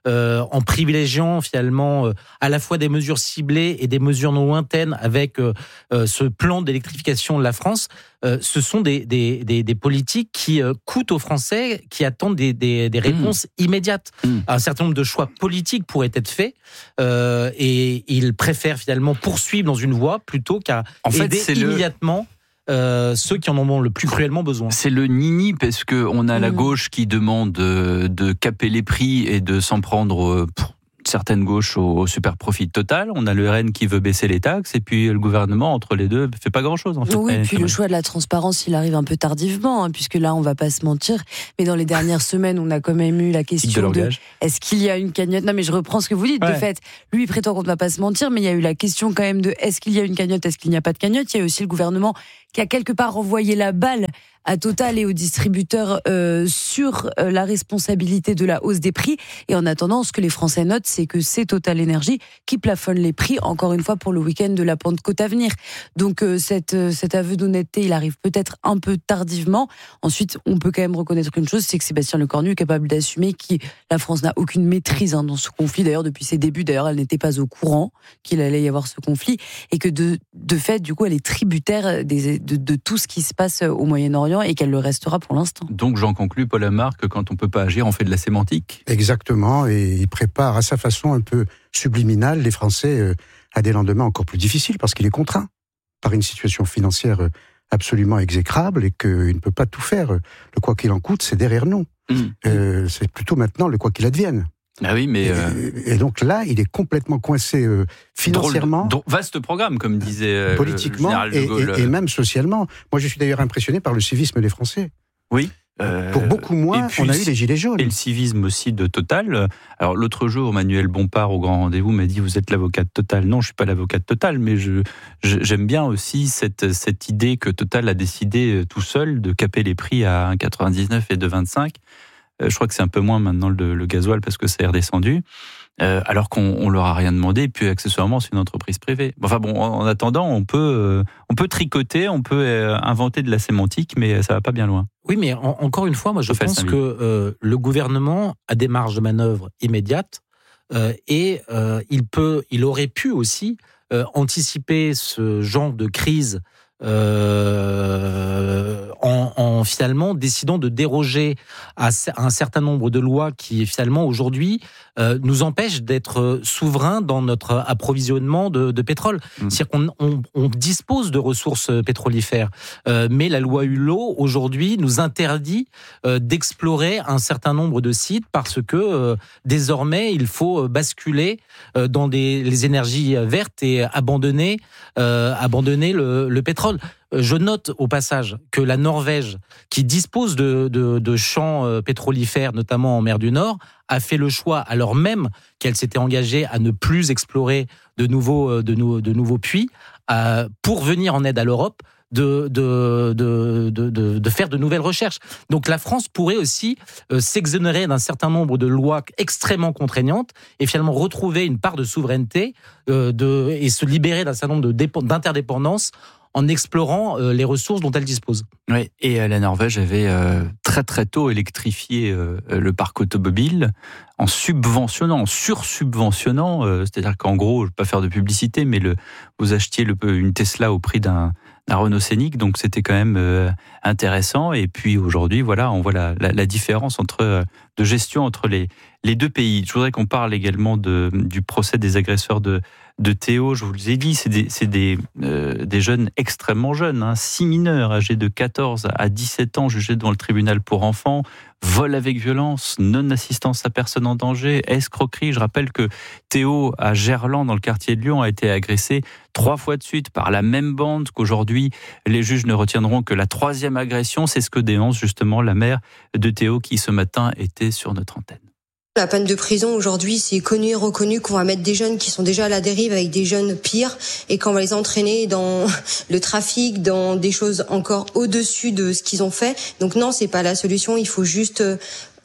euh, en privilégiant finalement euh, à la fois des mesures ciblées et des mesures non lointaines avec euh, euh, ce plan d'électrification de la France, euh, ce sont des, des, des, des politiques qui euh, coûtent aux Français, qui attendent des, des, des réponses mmh. immédiates. Mmh. Un certain nombre de choix politiques pourraient être faits euh, et ils préfèrent finalement poursuivre dans une voie plutôt qu'à en aider fait, c'est immédiatement le... Euh, ceux qui en ont le plus cruellement besoin. C'est le nini parce que on a mmh. la gauche qui demande de, de caper les prix et de s'en prendre pour certaines gauches au, au super profit total. On a le R N qui veut baisser les taxes et puis le gouvernement entre les deux fait pas grand chose en fait. Oui, et puis le choix de la transparence il arrive un peu tardivement hein, puisque là on va pas se mentir mais dans les dernières semaines on a quand même eu la question de, de est-ce qu'il y a une cagnotte. Non mais je reprends ce que vous dites ouais. de fait. Lui il prétend qu'on ne va pas se mentir mais il y a eu la question quand même de est-ce qu'il y a une cagnotte, est-ce qu'il n'y a pas de cagnotte. Il y a aussi le gouvernement qui a quelque part envoyé la balle à Total et aux distributeurs euh, sur euh, la responsabilité de la hausse des prix. Et en attendant, ce que les Français notent, c'est que c'est Total Énergie qui plafonne les prix, encore une fois, pour le week-end de la Pentecôte à venir. Donc euh, cette, euh, cet aveu d'honnêteté, il arrive peut-être un peu tardivement. Ensuite, on peut quand même reconnaître une chose, c'est que Sébastien Lecornu est capable d'assumer que la France n'a aucune maîtrise hein, dans ce conflit. D'ailleurs, depuis ses débuts, d'ailleurs, elle n'était pas au courant qu'il allait y avoir ce conflit. Et que de, de fait, du coup, elle est tributaire des, de, de tout ce qui se passe au Moyen-Orient et qu'elle le restera pour l'instant. Donc j'en conclus, Paul Amar, que quand on ne peut pas agir, on fait de la sémantique. Exactement, et il prépare à sa façon un peu subliminale les Français à des lendemains encore plus difficiles, parce qu'il est contraint par une situation financière absolument exécrable et qu'il ne peut pas tout faire. Le quoi qu'il en coûte, c'est derrière nous. Mmh. Euh, c'est plutôt maintenant le quoi qu'il advienne. Ah oui, mais et, euh... et donc là, il est complètement coincé euh, financièrement, de, vaste programme, comme disait euh, politiquement le général de Gaulle. Et, et, et même socialement. Moi, je suis d'ailleurs impressionné par le civisme des Français. Oui. Euh, Pour beaucoup moins, on a eu les gilets jaunes. Et le civisme aussi de Total. Alors l'autre jour, Manuel Bompard au Grand Rendez-vous m'a dit: vous êtes l'avocat de Total. Non, je suis pas l'avocat de Total, mais je, je j'aime bien aussi cette cette idée que Total a décidé tout seul de caper les prix à un virgule quatre-vingt-dix-neuf et deux virgule vingt-cinq. Je crois que c'est un peu moins maintenant le, le gasoil parce que ça est redescendu, euh, alors qu'on on leur a rien demandé. Et puis accessoirement, c'est une entreprise privée. Enfin bon, en, en attendant, on peut euh, on peut tricoter, on peut euh, inventer de la sémantique, mais ça va pas bien loin. Oui, mais en, encore une fois, moi je Sauf pense que euh, le gouvernement a des marges de manœuvre immédiates euh, et euh, il peut, il aurait pu aussi euh, anticiper ce genre de crise. Euh, en, en finalement décidant de déroger à un certain nombre de lois qui finalement aujourd'hui euh, nous empêchent d'être souverains dans notre approvisionnement de, de pétrole. Mmh. C'est-à-dire qu'on on, on dispose de ressources pétrolifères, euh, mais la loi Hulot aujourd'hui nous interdit euh, d'explorer un certain nombre de sites parce que euh, désormais il faut basculer euh, dans des, les énergies vertes et abandonner, euh, abandonner le, le pétrole. Je note au passage que la Norvège, qui dispose de, de, de champs pétrolifères, notamment en mer du Nord, a fait le choix, alors même qu'elle s'était engagée à ne plus explorer de nouveaux, de, nou, de nouveaux puits, euh, pour venir en aide à l'Europe, de, de, de, de, de, de faire de nouvelles recherches. Donc la France pourrait aussi euh, s'exonérer d'un certain nombre de lois extrêmement contraignantes et finalement retrouver une part de souveraineté euh, de, et se libérer d'un certain nombre de dép- d'interdépendances en explorant euh, les ressources dont elle dispose. Oui, et euh, la Norvège avait euh, très très tôt électrifié euh, le parc automobile en subventionnant, en sursubventionnant, euh, c'est-à-dire qu'en gros, je ne vais pas faire de publicité, mais le, vous achetiez le, une Tesla au prix d'un, d'un Renault Scénic, donc c'était quand même euh, intéressant. Et puis aujourd'hui, voilà, on voit la, la, la différence entre, euh, de gestion entre les, les deux pays. Je voudrais qu'on parle également de, du procès des agresseurs de de Théo, je vous le ai dit, c'est des, c'est des, euh, des jeunes extrêmement jeunes, hein, six mineurs âgés de quatorze à dix-sept ans jugés devant le tribunal pour enfants, vol avec violence, non-assistance à personne en danger, escroquerie. Je rappelle que Théo, à Gerland, dans le quartier de Lyon, a été agressé trois fois de suite par la même bande, qu'aujourd'hui les juges ne retiendront que la troisième agression. C'est ce que dénonce justement la mère de Théo qui ce matin était sur notre antenne. La peine de prison aujourd'hui, c'est connu et reconnu qu'on va mettre des jeunes qui sont déjà à la dérive avec des jeunes pires et qu'on va les entraîner dans le trafic, dans des choses encore au-dessus de ce qu'ils ont fait. Donc non, c'est pas la solution. Il faut juste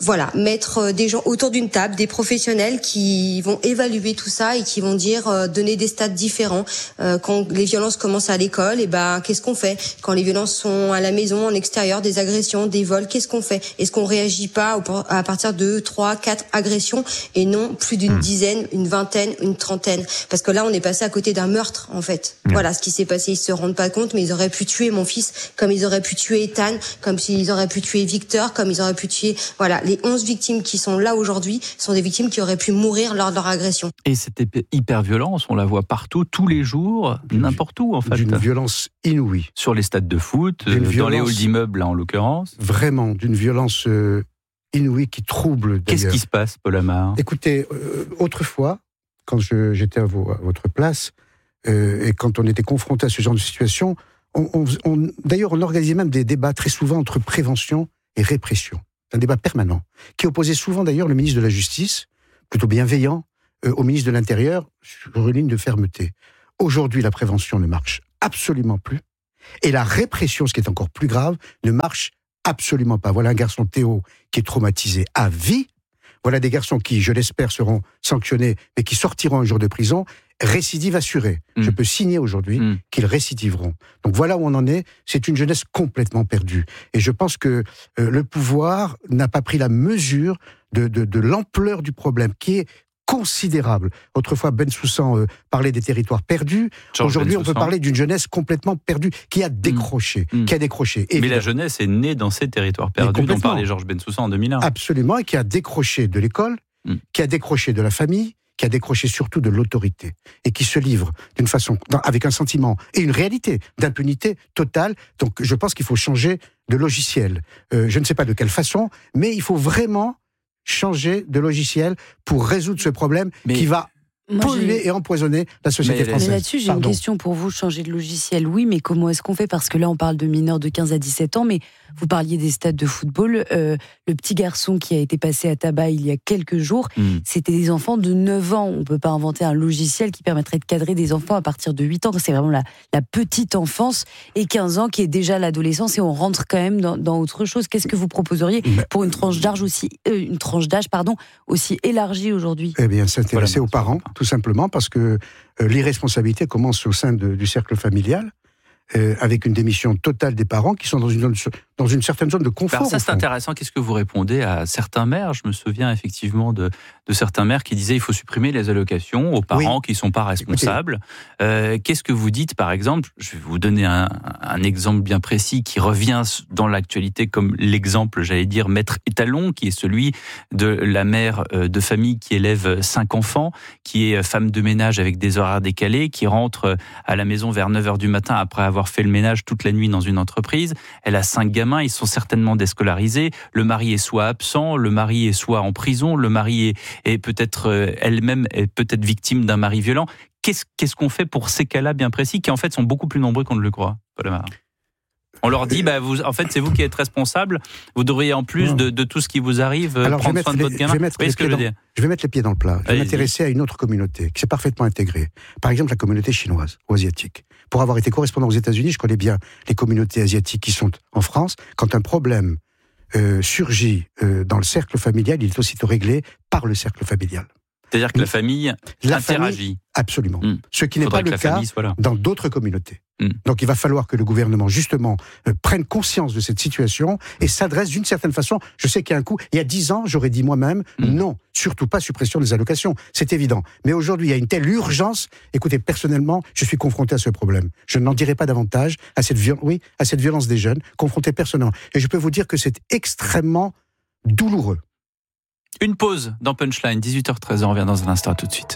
voilà, mettre des gens autour d'une table, des professionnels qui vont évaluer tout ça et qui vont dire, euh, donner des stades différents. Euh, quand les violences commencent à l'école, et ben qu'est-ce qu'on fait? Quand les violences sont à la maison, en extérieur, des agressions, des vols, qu'est-ce qu'on fait? Est-ce qu'on réagit pas à partir de trois, quatre agressions et non plus d'une mmh. dizaine, une vingtaine, une trentaine? Parce que là, on est passé à côté d'un meurtre, en fait. Mmh. Voilà ce qui s'est passé. Ils se rendent pas compte, mais ils auraient pu tuer mon fils, comme ils auraient pu tuer Ethan, comme s'ils auraient pu tuer Victor, comme ils auraient pu tuer, voilà, les onze victimes qui sont là aujourd'hui sont des victimes qui auraient pu mourir lors de leur agression. Et cette hyper-violence, on la voit partout, tous les jours, n'importe où, en fait. D'une violence inouïe. Sur les stades de foot, dans violence, les halls d'immeubles, là, en l'occurrence. Vraiment, d'une violence euh, inouïe qui trouble, d'ailleurs. Qu'est-ce qui se passe, Paul Amar? Écoutez, euh, autrefois, quand je, j'étais à, vos, à votre place, euh, et quand on était confronté à ce genre de situation, on, on, on, d'ailleurs, on organisait même des débats très souvent entre prévention et répression. Un débat permanent, qui opposait souvent d'ailleurs le ministre de la Justice, plutôt bienveillant, euh, au ministre de l'Intérieur, sur une ligne de fermeté. Aujourd'hui, la prévention ne marche absolument plus, et la répression, ce qui est encore plus grave, ne marche absolument pas. Voilà un garçon, Théo, qui est traumatisé à vie. Voilà des garçons qui, je l'espère, seront sanctionnés, mais qui sortiront un jour de prison, récidive assurée. Mmh. Je peux signer aujourd'hui mmh. qu'ils récidiveront. Donc voilà où on en est. C'est une jeunesse complètement perdue. Et je pense que euh, le pouvoir n'a pas pris la mesure de, de, de l'ampleur du problème, qui est considérable. Autrefois, Bensoussan euh, parlait des territoires perdus. Georges Aujourd'hui, Bensoussan. On peut parler d'une jeunesse complètement perdue, qui a décroché. Mmh. Qui a décroché. Évidemment. Mais la jeunesse est née dans ces territoires perdus dont parlait Georges Bensoussan en deux mille un. Absolument, et qui a décroché de l'école, mmh. qui a décroché de la famille, qui a décroché surtout de l'autorité, et qui se livre d'une façon, avec un sentiment et une réalité d'impunité totale. Donc je pense qu'il faut changer de logiciel. Euh, je ne sais pas de quelle façon, mais il faut vraiment changer de logiciel pour résoudre ce problème mais qui va Moi, polluer j'ai... et empoisonner la société mais, française. Mais là-dessus, j'ai Pardon. une question pour vous. Changer de logiciel, oui, mais comment est-ce qu'on fait? Parce que là, on parle de mineurs de quinze à dix-sept ans, mais vous parliez des stades de football. Euh, le petit garçon qui a été passé à tabac il y a quelques jours, mmh. c'était des enfants de neuf ans. On ne peut pas inventer un logiciel qui permettrait de cadrer des enfants à partir de huit ans. C'est vraiment la, la petite enfance, et quinze ans qui est déjà l'adolescence, et on rentre quand même dans, dans autre chose. Qu'est-ce que vous proposeriez pour une tranche d'âge aussi, euh, une tranche d'âge, pardon, aussi élargie aujourd'hui? Eh bien, s'intéresser voilà, aux parents, tout simplement, parce que euh, l'irresponsabilité commence au sein de, du cercle familial. Euh, avec une démission totale des parents qui sont dans une, zone, dans une certaine zone de confort. Alors ça, c'est intéressant. Qu'est-ce que vous répondez à certains maires? Je me souviens effectivement de, de certains maires qui disaient il faut supprimer les allocations aux parents oui. qui ne sont pas responsables. Euh, qu'est-ce que vous dites, par exemple? Je vais vous donner un, un exemple bien précis qui revient dans l'actualité comme l'exemple, j'allais dire, maître étalon, qui est celui de la mère de famille qui élève cinq enfants, qui est femme de ménage avec des horaires décalés, qui rentre à la maison vers neuf heures du matin après avoir fait le ménage toute la nuit dans une entreprise. Elle a cinq gamins, ils sont certainement déscolarisés. Le mari est soit absent, le mari est soit en prison, le mari est, est peut-être euh, elle-même est peut-être victime d'un mari violent. Qu'est-ce, qu'est-ce qu'on fait pour ces cas-là bien précis, qui en fait sont beaucoup plus nombreux qu'on ne le croit, Paul Amar? On leur dit, bah, vous, en fait, c'est vous qui êtes responsable. Vous devriez, en plus de, de tout ce qui vous arrive, Alors, prendre soin de votre gamin. Vous voyez ce que je veux dire? Je vais mettre les pieds dans le plat. Je vais Allez-y. m'intéresser à une autre communauté qui s'est parfaitement intégrée. Par exemple, la communauté chinoise ou asiatique. Pour avoir été correspondant aux États-Unis, je connais bien les communautés asiatiques qui sont en France. Quand un problème euh, surgit euh, dans le cercle familial, il est aussitôt réglé par le cercle familial. C'est-à-dire que la famille la interagit. Famille, absolument. Mmh. Ce qui n'est Faudrait pas le cas voilà. dans d'autres communautés. Mmh. Donc il va falloir que le gouvernement, justement, euh, prenne conscience de cette situation et s'adresse d'une certaine façon. Je sais qu'il y a un coup. Il y a dix ans, j'aurais dit moi-même, mmh. non, surtout pas suppression des allocations. C'est évident. Mais aujourd'hui, il y a une telle urgence. Écoutez, personnellement, je suis confronté à ce problème. Je n'en dirai pas davantage à cette, viol- oui, à cette violence des jeunes, confronté personnellement. Et je peux vous dire que c'est extrêmement douloureux. Une pause dans Punchline, dix-huit heures treize, on revient dans un instant, tout de suite.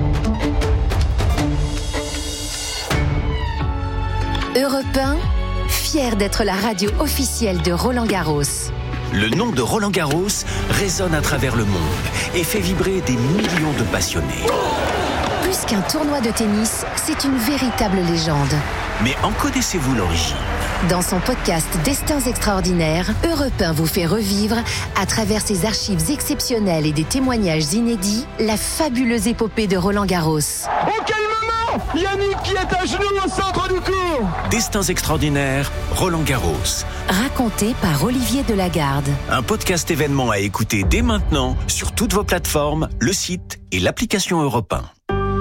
Europe un, fier d'être la radio officielle de Roland Garros. Le nom de Roland Garros résonne à travers le monde et fait vibrer des millions de passionnés. Plus qu'un tournoi de tennis, c'est une véritable légende. Mais en connaissez-vous l'origine ? Dans son podcast Destins extraordinaires, Europe un vous fait revivre, à travers ses archives exceptionnelles et des témoignages inédits, la fabuleuse épopée de Roland Garros. Oh, quel moment Yannick qui est à genoux au centre du court. Destins extraordinaires, Roland Garros. Raconté par Olivier Delagarde. Un podcast événement à écouter dès maintenant sur toutes vos plateformes, le site et l'application Europe un.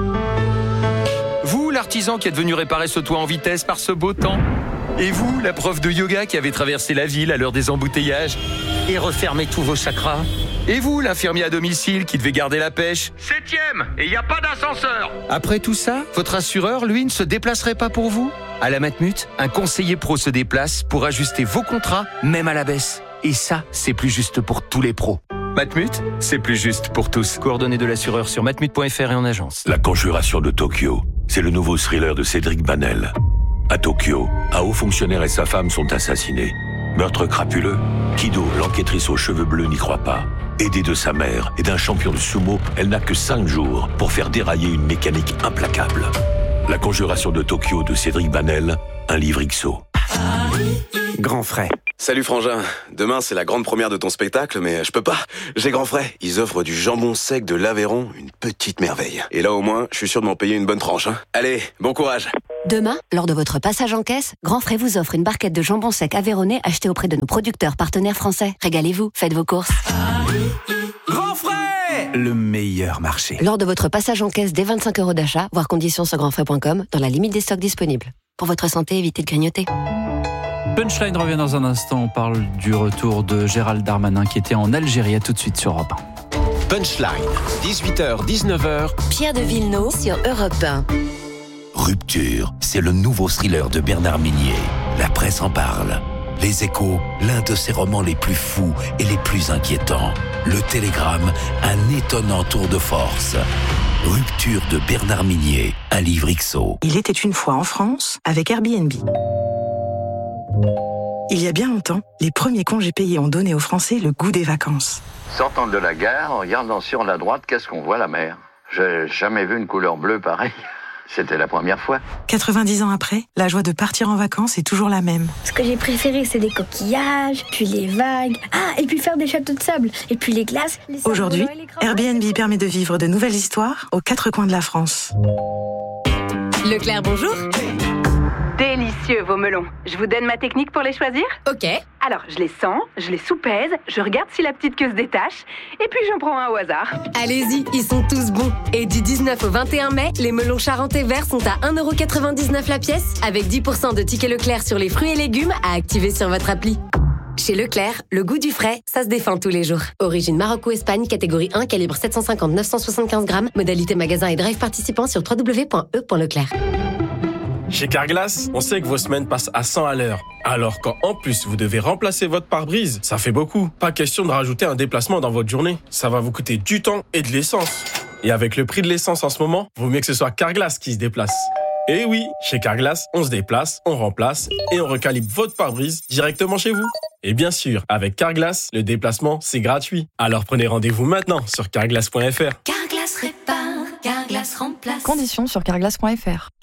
Vous, l'artisan qui êtes venu réparer ce toit en vitesse par ce beau temps. Et vous, la prof de yoga qui avait traversé la ville à l'heure des embouteillages et refermé tous vos chakras. Et vous, l'infirmier à domicile qui devait garder la pêche. Septième, et il n'y a pas d'ascenseur. Après tout ça, votre assureur, lui, ne se déplacerait pas pour vous ? À la Matmut, un conseiller pro se déplace pour ajuster vos contrats, même à la baisse. Et ça, c'est plus juste pour tous les pros. Matmut, c'est plus juste pour tous. Coordonnées de l'assureur sur matmut point f r et en agence. La Conjuration de Tokyo, c'est le nouveau thriller de Cédric Banel. À Tokyo, un haut fonctionnaire et sa femme sont assassinés. Meurtre crapuleux, Kido, l'enquêtrice aux cheveux bleus, n'y croit pas. Aidée de sa mère et d'un champion de sumo, elle n'a que cinq jours pour faire dérailler une mécanique implacable. La Conjuration de Tokyo de Cédric Banel, un livre X O. Grand frais. Salut Frangin, demain c'est la grande première de ton spectacle, mais je peux pas, j'ai grand frais. Ils offrent du jambon sec de l'Aveyron, une petite merveille. Et là au moins, je suis sûr de m'en payer une bonne tranche. Hein. Allez, bon courage. Demain, lors de votre passage en caisse, Grand Frais vous offre une barquette de jambon sec aveyronnais achetée auprès de nos producteurs partenaires français. Régalez-vous, faites vos courses. Grand frais, le meilleur marché. Lors de votre passage en caisse dès vingt-cinq euros d'achat, voir conditions sur grand frais point com, dans la limite des stocks disponibles. Pour votre santé, évitez de grignoter. Punchline revient dans un instant. On parle du retour de Gérald Darmanin qui était en Algérie. À tout de suite sur Europe un. Punchline, dix-huit heures dix-neuf heures. Pierre de Villeneuve sur Europe un. Rupture, c'est le nouveau thriller de Bernard Minier. La presse en parle. Les Échos, l'un de ses romans les plus fous et les plus inquiétants. Le Télégramme, un étonnant tour de force. Rupture de Bernard Minier, un livre X O. Il était une fois en France avec Airbnb. Il y a bien longtemps, les premiers congés payés ont donné aux Français le goût des vacances. Sortant de la gare, en regardant sur la droite, qu'est-ce qu'on voit, la mer ? J'ai jamais vu une couleur bleue pareille. C'était la première fois. quatre-vingt-dix ans après, la joie de partir en vacances est toujours la même. Ce que j'ai préféré, c'est les coquillages, puis les vagues, ah, et puis faire des châteaux de sable, et puis les glaces. Les Aujourd'hui, Airbnb permet de vivre de nouvelles histoires aux quatre coins de la France. Leclerc, bonjour. Délicieux vos melons. Je vous donne ma technique pour les choisir ? Ok. Alors, je les sens, je les soupèse, je regarde si la petite queue se détache, et puis j'en prends un au hasard. Allez-y, ils sont tous bons. Et du dix-neuf au vingt et un mai, les melons charentais verts sont à un euro quatre-vingt-dix-neuf la pièce, avec dix pour cent de tickets Leclerc sur les fruits et légumes à activer sur votre appli. Chez Leclerc, le goût du frais, ça se défend tous les jours. Origine Maroc ou Espagne, catégorie un, calibre sept cent cinquante neuf cent soixante-quinze grammes, modalité magasin et drive participant sur w w w point e point leclerc. Chez Carglass, on sait que vos semaines passent à cent à l'heure. Alors quand en plus vous devez remplacer votre pare-brise, ça fait beaucoup. Pas question de rajouter un déplacement dans votre journée. Ça va vous coûter du temps et de l'essence. Et avec le prix de l'essence en ce moment, vaut mieux que ce soit Carglass qui se déplace. Et oui, chez Carglass, on se déplace, on remplace et on recalibre votre pare-brise directement chez vous. Et bien sûr, avec Carglass, le déplacement, c'est gratuit. Alors prenez rendez-vous maintenant sur carglass point f r. Carglass répare, Carglass remplace. Conditions sur carglass point f r.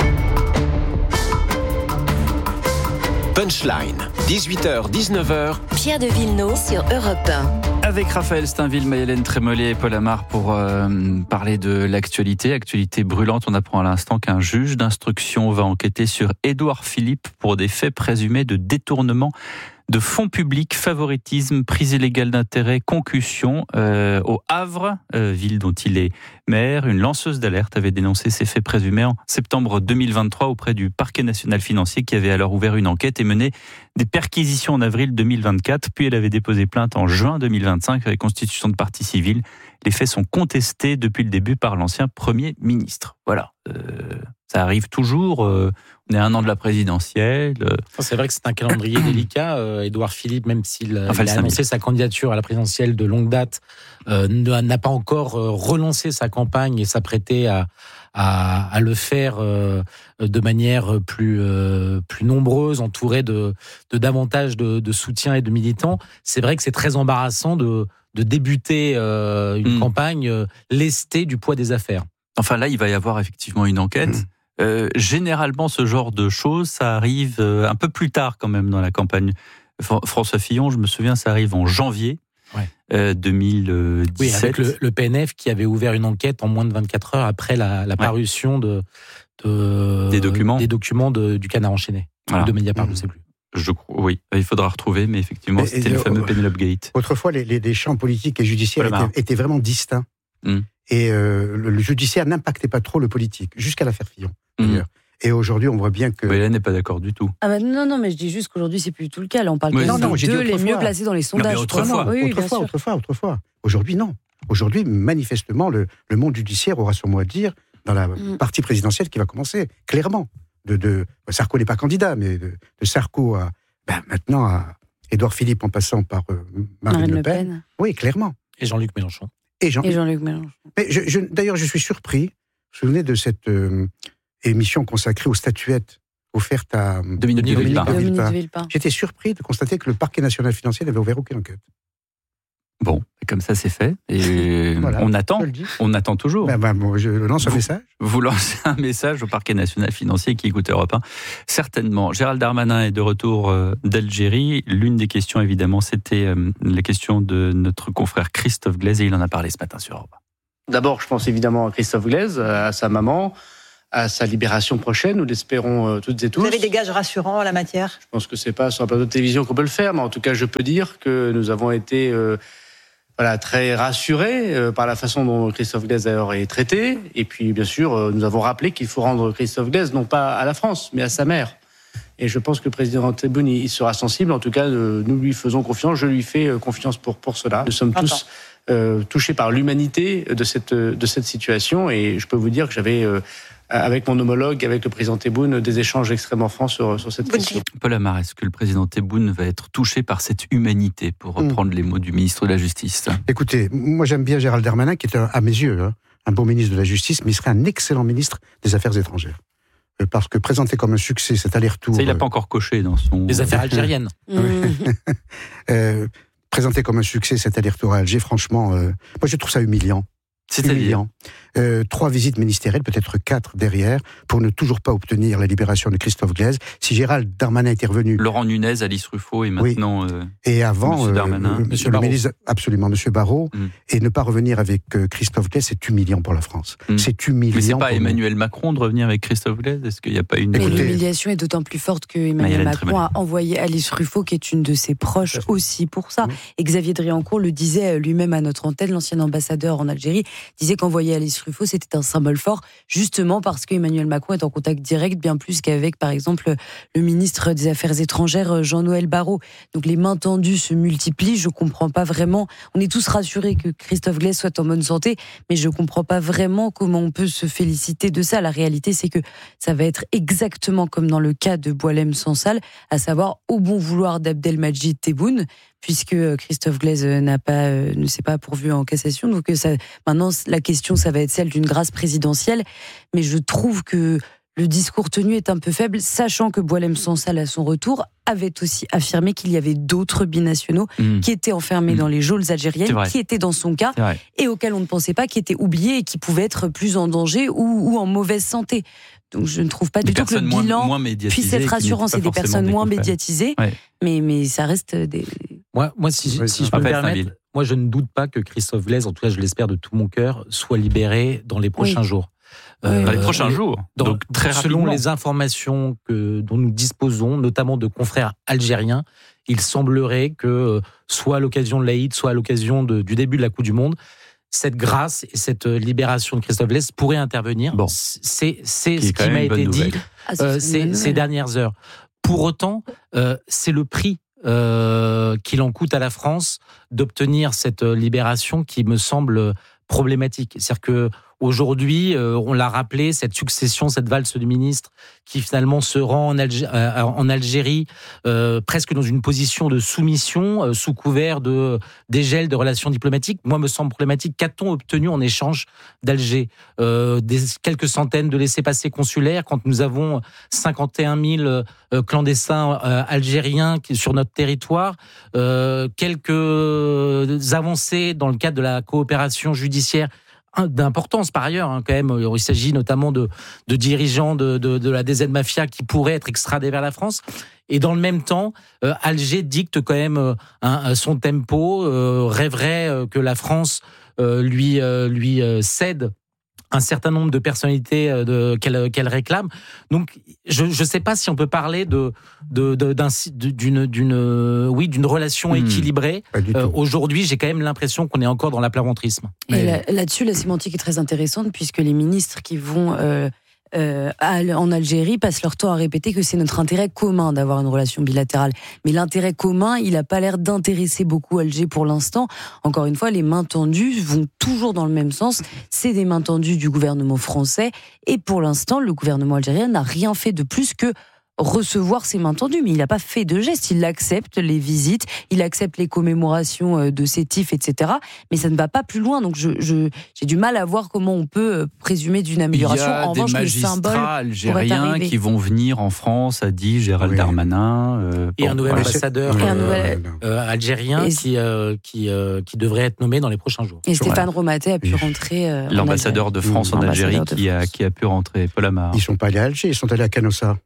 Punchline, dix-huit heures dix-neuf heures. Pierre de Villeneuve sur Europe un. Avec Raphaël Steinville, Maëlène Trémollet et Paul Amar pour euh, parler de l'actualité. Actualité brûlante, on apprend à l'instant qu'un juge d'instruction va enquêter sur Édouard Philippe pour des faits présumés de détournement de fonds publics, favoritisme, prise illégale d'intérêt, concussion. Euh, au Havre, euh, ville dont il est maire, une lanceuse d'alerte avait dénoncé ces faits présumés en septembre deux mille vingt-trois auprès du parquet national financier qui avait alors ouvert une enquête et mené des perquisitions en avril deux mille vingt-quatre. Puis elle avait déposé plainte en juin deux mille vingt-cinq avec constitution de partie civile. Les faits sont contestés depuis le début par l'ancien Premier ministre. Voilà, euh, ça arrive toujours. Euh, on est à un an de la présidentielle. Euh. C'est vrai que c'est un calendrier délicat. Euh, Édouard Philippe, même s'il enfin, il a annoncé sa candidature à la présidentielle de longue date, euh, n'a pas encore euh, relancé sa campagne et s'apprêtait à, à, à le faire euh, de manière plus, euh, plus nombreuse, entouré de, de davantage de, de soutien et de militants. C'est vrai que c'est très embarrassant de, de débuter euh, une mmh. campagne euh, lestée du poids des affaires. Enfin là, il va y avoir effectivement une enquête. Mmh. Euh, généralement, ce genre de choses, ça arrive euh, un peu plus tard quand même dans la campagne. F- François Fillon, je me souviens, ça arrive en janvier ouais. euh, deux mille dix-sept. Oui, avec le, le P N F qui avait ouvert une enquête en moins de vingt-quatre heures après la, la parution ouais. de, de, des documents, des documents de, du Canard enchaîné, voilà. de Mediapart, mmh. je ne sais plus. Je crois, oui, il faudra retrouver, mais effectivement, mais c'était le, le fameux Penelope Gate. Autrefois, les, les, les champs politiques et judiciaires étaient, étaient vraiment distincts. Mmh. Et euh, le, le judiciaire n'impactait pas trop le politique, jusqu'à l'affaire Fillon, d'ailleurs. Mmh. Et aujourd'hui, on voit bien que... Mais Hélène n'est pas d'accord du tout. Ah bah non, non, mais je dis juste qu'aujourd'hui, c'est plus du tout le cas. Là, on parle oui, non, non, des deux les mieux placés dans les sondages. Non, mais autrefois, oui, oui, autrefois, autrefois, autrefois. Aujourd'hui, non. Aujourd'hui, manifestement, le, le monde judiciaire aura son mot à dire dans la mmh. partie présidentielle qui va commencer, clairement. De, de, Sarko n'est pas candidat, mais de, de Sarko à, ben, maintenant à Édouard Philippe en passant par euh, Marine, Marine Le Pen. Pen. Oui, clairement. Et Jean-Luc Mélenchon. Et, Jean- Et Jean-Luc Mélenchon. Mais je, je, d'ailleurs, je suis surpris. Vous vous souvenez de cette euh, émission consacrée aux statuettes offerte à Dominique de Villepin. Dominique de Villepin. J'étais surpris de constater que le parquet national financier n'avait ouvert aucune enquête. Bon, comme ça c'est fait. Et voilà, on attend. On attend toujours. Ben, ben, bon, je lance un vous, message. Vous lancez un message au parquet national financier qui écoute Europe un. Certainement. Gérald Darmanin est de retour d'Algérie. L'une des questions, évidemment, c'était la question de notre confrère Christophe Glaise et il en a parlé ce matin sur Europe un. D'abord, je pense évidemment à Christophe Glaise, à sa maman, à sa libération prochaine, nous l'espérons toutes et tous. Vous avez des gages rassurants en la matière ? Je pense que c'est pas sur un plateau de télévision qu'on peut le faire, mais en tout cas, je peux dire que nous avons été euh, voilà, très rassurés euh, par la façon dont Christophe Glaise d'ailleurs est traité. Et puis, bien sûr, euh, nous avons rappelé qu'il faut rendre Christophe Glaise non pas à la France, mais à sa mère. Et je pense que le président Tebboune y sera sensible. En tout cas, euh, nous lui faisons confiance. Je lui fais euh, confiance pour, pour cela. Nous sommes tous euh, touchés par l'humanité de cette, de cette situation. Et je peux vous dire que j'avais... Euh, avec mon homologue, avec le président Tebboune, des échanges extrêmement francs sur, sur cette question. Paul Amar, est-ce que le président Tebboune va être touché par cette humanité, pour reprendre mmh. les mots du ministre de la Justice ? Écoutez, moi j'aime bien Gérald Darmanin, qui est un, à mes yeux hein, un bon ministre de la Justice, mais il serait un excellent ministre des Affaires étrangères. Parce que présenté comme un succès, cet aller-retour... Ça, il n'a pas encore coché dans son... Les affaires algériennes. Mmh. euh, présenté comme un succès, cet aller-retour à Alger, franchement, euh, moi je trouve ça humiliant. C'est-à-dire euh, trois visites ministérielles, peut-être quatre derrière, pour ne toujours pas obtenir la libération de Christophe Glaise. Si Gérald Darmanin était revenu... Laurent Nunez, Alice Ruffo et maintenant... Oui. Euh, et avant, Monsieur Darmanin. Euh, Monsieur le ministre, absolument, Monsieur Barrot. Mm. Et ne pas revenir avec euh, Christophe Glaise, c'est humiliant pour la France. Mm. C'est humiliant. Mais c'est pas Emmanuel nous. Macron de revenir avec Christophe Glaise ? Est-ce qu'il n'y a pas une... Mais l'humiliation est d'autant plus forte que Emmanuel Macron a envoyé Alice Ruffo, qui est une de ses proches aussi pour ça. Mm. Et Xavier Driancourt le disait lui-même à notre antenne, l'ancien ambassadeur en Algérie, disait qu'envoyer Alice Ruffo, c'était un symbole fort, justement parce qu'Emmanuel Macron est en contact direct, bien plus qu'avec, par exemple, le ministre des Affaires étrangères, Jean-Noël Barrot. Donc les mains tendues se multiplient, je comprends pas vraiment. On est tous rassurés que Christophe Glaise soit en bonne santé, mais je comprends pas vraiment comment on peut se féliciter de ça. La réalité, c'est que ça va être exactement comme dans le cas de Boualem Sansal, à savoir au bon vouloir d'Abdelmajid Tebboune, puisque Christophe Glaise n'a pas, ne s'est pas pourvu en cassation. Donc ça, maintenant, la question, ça va être celle d'une grâce présidentielle. Mais je trouve que le discours tenu est un peu faible, sachant que Boualem Sansal, à son retour, avait aussi affirmé qu'il y avait d'autres binationaux mmh. qui étaient enfermés mmh. dans les geôles algériennes, qui étaient dans son cas, et auxquels on ne pensait pas, qui étaient oubliés et qui pouvaient être plus en danger ou, ou en mauvaise santé. Donc je ne trouve pas des du tout que le bilan moins, moins puisse être rassurant. C'est des personnes moins médiatisées, ouais. mais, mais ça reste des... Moi, moi si, oui, si je peux me permettre, moi je ne doute pas que Christophe Glaise, en tout cas je l'espère de tout mon cœur, soit libéré dans les prochains oui. jours. Euh, dans les prochains jours, donc, donc très selon rapidement. les informations que, dont nous disposons, notamment de confrères algériens, il semblerait que, soit à l'occasion de l'Aïd, soit à l'occasion de, du début de la Coupe du Monde, cette grâce et cette libération de Christophe Glaise pourrait intervenir. Bon. C'est, c'est ce qui m'a été dit ah, euh, ces, ces dernières heures. Pour autant, euh, c'est le prix euh, qu'il en coûte à la France d'obtenir cette libération qui me semble problématique. C'est-à-dire que aujourd'hui, euh, on l'a rappelé, cette succession, cette valse du ministre qui finalement se rend en, Alg- euh, en Algérie euh, presque dans une position de soumission euh, sous couvert de dégel de relations diplomatiques, moi me semble problématique. Qu'a-t-on obtenu en échange d'Alger ? euh, des quelques centaines de laissez-passer consulaires quand nous avons cinquante et un mille euh, clandestins euh, algériens qui, sur notre territoire, euh, quelques avancées dans le cadre de la coopération judiciaire d'importance par ailleurs, hein, quand même. Il s'agit notamment de, de dirigeants de, de, de la D Z Mafia qui pourraient être extradés vers la France. Et dans le même temps, euh, Alger dicte quand même euh, un, son tempo, euh, rêverait euh, que la France euh, lui, euh, lui euh, cède un certain nombre de personnalités de, qu'elle, qu'elle réclame. Donc, je ne sais pas si on peut parler de, de, de, d'un, d'une, d'une, oui, d'une relation mmh. équilibrée. Euh, aujourd'hui, j'ai quand même l'impression qu'on est encore dans l'aplaventrisme. Et Mais... là, là-dessus, la sémantique est très intéressante, puisque les ministres qui vont euh, euh, en Algérie passent leur temps à répéter que c'est notre intérêt commun d'avoir une relation bilatérale. Mais l'intérêt commun, il n'a pas l'air d'intéresser beaucoup Alger pour l'instant. Encore une fois, les mains tendues vont toujours dans le même sens. C'est des mains tendues du gouvernement français. Et pour l'instant, le gouvernement algérien n'a rien fait de plus que recevoir ses mains tendues, mais il n'a pas fait de geste. Il accepte les visites, il accepte les commémorations de Sétif, et cetera. Mais ça ne va pas plus loin. Donc je, je, j'ai du mal à voir comment on peut présumer d'une amélioration. Il y a en des revanche, magistrats algériens qui vont venir en France, a dit Gérald oui. Darmanin. Euh, et bon, un nouvel voilà. ambassadeur euh, un nouvel... Euh, algérien et qui, euh, qui, euh, qui devrait être nommé dans les prochains jours. Et Stéphane Romaté a pu rentrer. Euh, L'ambassadeur de France en Algérie qui a, qui a pu rentrer. Paul Amar. Ils ne sont pas allés à Alger, ils sont allés à Canossa.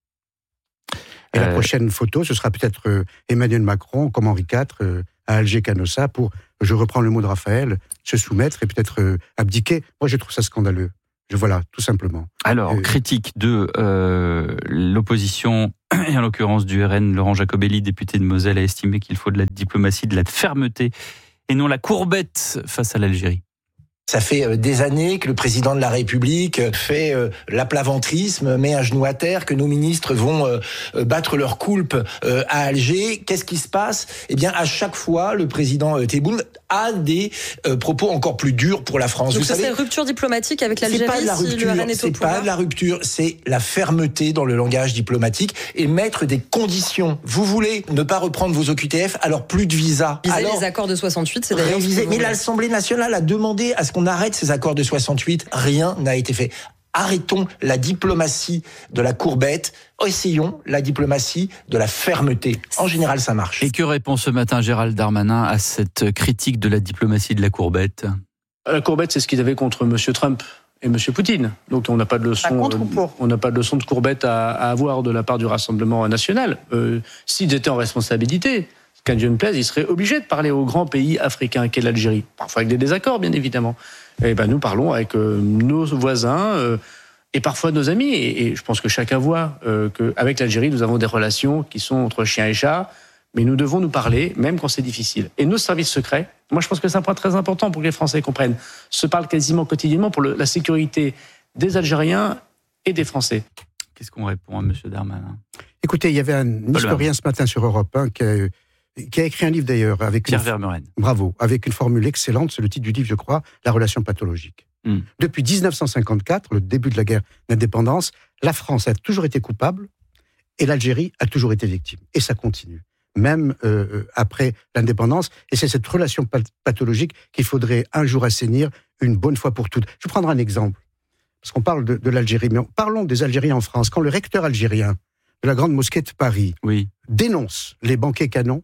Et euh... la prochaine photo, ce sera peut-être euh, Emmanuel Macron, comme Henri quatre, euh, à Alger-Canossa, pour, je reprends le mot de Raphaël, se soumettre et peut-être euh, abdiquer. Moi, je trouve ça scandaleux. Je, voilà, tout simplement. Alors, euh... critique de euh, l'opposition, et en l'occurrence du R N, Laurent Jacobelli, député de Moselle, a estimé qu'il faut de la diplomatie, de la fermeté, et non la courbette face à l'Algérie. Ça fait des années que le président de la République fait l'aplaventrisme, met un genou à terre, que nos ministres vont battre leur coulpe à Alger. Qu'est-ce qui se passe ? Eh bien, à chaque fois, le président Tebboune a des propos encore plus durs pour la France. Donc Vous ça, savez, c'est rupture diplomatique avec l'Algérie, c'est pas de la rupture, si le R N est c'est au pouvoir. pas de la rupture, c'est la fermeté dans le langage diplomatique et mettre des conditions. Vous voulez ne pas reprendre vos O Q T F, alors plus de visa. Viser alors, les accords de soixante-huit, c'est d'ailleurs... Réviser, mais l'Assemblée nationale a demandé à ce qu'on arrête ces accords de soixante-huit, rien n'a été fait. Arrêtons la diplomatie de la courbette, essayons la diplomatie de la fermeté. En général, ça marche. Et que répond ce matin Gérald Darmanin à cette critique de la diplomatie de la courbette ? La courbette, c'est ce qu'ils avaient contre M. Trump et M. Poutine. Donc on n'a pas de leçon, euh, on n'a pas de leçon de courbette à, à avoir de la part du Rassemblement national. Euh, s'ils étaient en responsabilité, qu'à Dieu ne plaise, ils seraient obligés de parler au grand pays africain qu'est l'Algérie. Parfois avec des désaccords, bien évidemment. Et ben nous parlons avec euh, nos voisins euh, et parfois nos amis. Et, et je pense que chacun voit euh, qu'avec l'Algérie, nous avons des relations qui sont entre chien et chat. Mais nous devons nous parler, même quand c'est difficile. Et nos services secrets, moi je pense que c'est un point très important pour que les Français comprennent, se parlent quasiment quotidiennement pour le, la sécurité des Algériens et des Français. Qu'est-ce qu'on répond à M. Darmanin ? Écoutez, il y avait un historien ce matin sur Europe un qui a... qui a écrit un livre d'ailleurs avec Pierre une... Vermeuren. Bravo, avec une formule excellente, c'est le titre du livre, je crois, La relation pathologique. Mm. Depuis dix-neuf cent cinquante-quatre, le début de la guerre d'indépendance, la France a toujours été coupable et l'Algérie a toujours été victime. Et ça continue, même euh, après l'indépendance. Et c'est cette relation pathologique qu'il faudrait un jour assainir une bonne fois pour toutes. Je vais prendre un exemple, parce qu'on parle de, de l'Algérie, mais parlons des Algériens en France. Quand le recteur algérien de la Grande Mosquée de Paris oui. dénonce les banquets canons,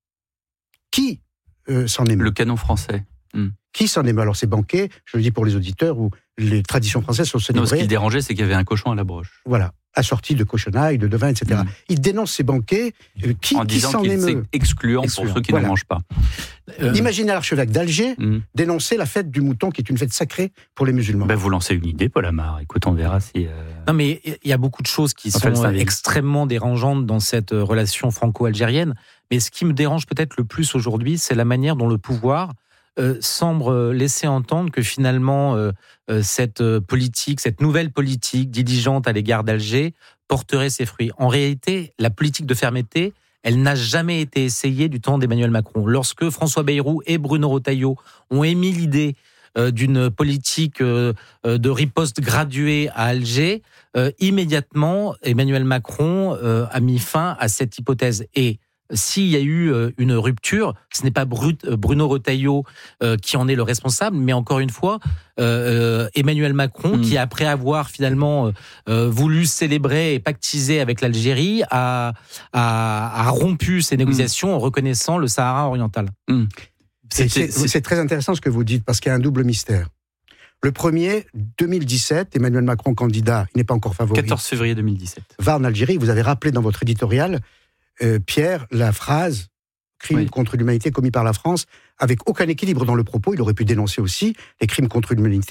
qui euh, s'en émeut ? Le canon français. Hum. Qui s'en émeut ? Alors, ces banquets, je le dis pour les auditeurs, où les traditions françaises sont célébrées. Non, ce qui le dérangeait, c'est qu'il y avait un cochon à la broche. Voilà, assorti de cochonailles, de vin, et cetera. Hum. Il dénonce ces banquets. Euh, qui, en disant qui s'en qu'il émeut ? c'est excluant, excluant pour ceux qui voilà. ne mangent pas. Euh... Imaginez l'archevêque d'Alger hum. dénoncer la fête du mouton, qui est une fête sacrée pour les musulmans. Ben, vous lancez une idée, Paul Amar. Écoute, on verra si... Euh... Non, mais il y a beaucoup de choses qui enfin, sont extrêmement dérangeantes dans cette relation franco-algérienne. Mais ce qui me dérange peut-être le plus aujourd'hui, c'est la manière dont le pouvoir euh, semble laisser entendre que finalement, euh, euh, cette politique, cette nouvelle politique diligente à l'égard d'Alger porterait ses fruits. En réalité, la politique de fermeté, elle n'a jamais été essayée du temps d'Emmanuel Macron. Lorsque François Bayrou et Bruno Retailleau ont émis l'idée euh, d'une politique euh, de riposte graduée à Alger, euh, immédiatement, Emmanuel Macron euh, a mis fin à cette hypothèse. Et s'il y a eu une rupture, ce n'est pas Bruno Retailleau qui en est le responsable, mais encore une fois, euh, Emmanuel Macron, mmh. qui après avoir finalement euh, voulu célébrer et pactiser avec l'Algérie, a, a, a rompu ses négociations mmh. en reconnaissant le Sahara oriental. Mmh. C'est, c'est, c'est... c'est très intéressant ce que vous dites, parce qu'il y a un double mystère. Le premier, deux mille dix-sept, Emmanuel Macron, candidat, il n'est pas encore favori. quatorze février deux mille dix-sept. Va en Algérie, vous avez rappelé dans votre éditorial, Euh, Pierre, la phrase « crime oui. contre l'humanité commis par la France » avec aucun équilibre dans le propos. Il aurait pu dénoncer aussi les crimes contre l'humanité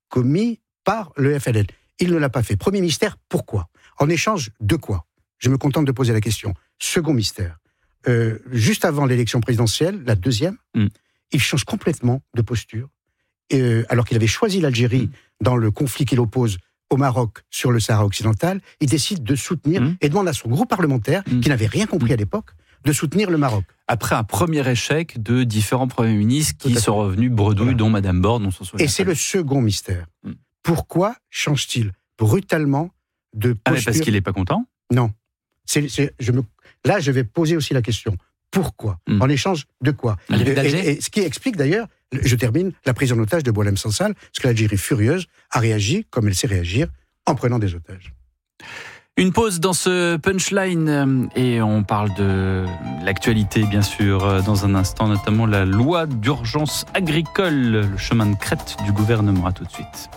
commis par le F L N. Il ne l'a pas fait. Premier mystère, pourquoi ? En échange de quoi ? Je me contente de poser la question. Second mystère, euh, juste avant l'élection présidentielle, la deuxième, mm. il change complètement de posture, euh, alors qu'il avait choisi l'Algérie mm. dans le conflit qu'il oppose au Maroc sur le Sahara occidental. Il décide de soutenir, mm. et demande à son groupe parlementaire, mm. qui n'avait rien compris mm. à l'époque, de soutenir le Maroc. Après un premier échec de différents premiers ministres qui sont revenus bredouilles, voilà. dont Madame Borne, on s'en souvient. Et c'est le second mystère. Mm. Pourquoi change-t-il brutalement de posture ? Ah mais parce qu'il n'est pas content ? Non. C'est, c'est, je me, là, je vais poser aussi la question. Pourquoi ? mm. En échange de quoi ? et, et, et ce qui explique d'ailleurs, je termine, la prise en otage de Boualem Sansal, parce que l'Algérie furieuse a réagi comme elle sait réagir en prenant des otages. Une pause dans ce punchline et on parle de l'actualité bien sûr dans un instant, notamment la loi d'urgence agricole, le chemin de crête du gouvernement. À tout de suite.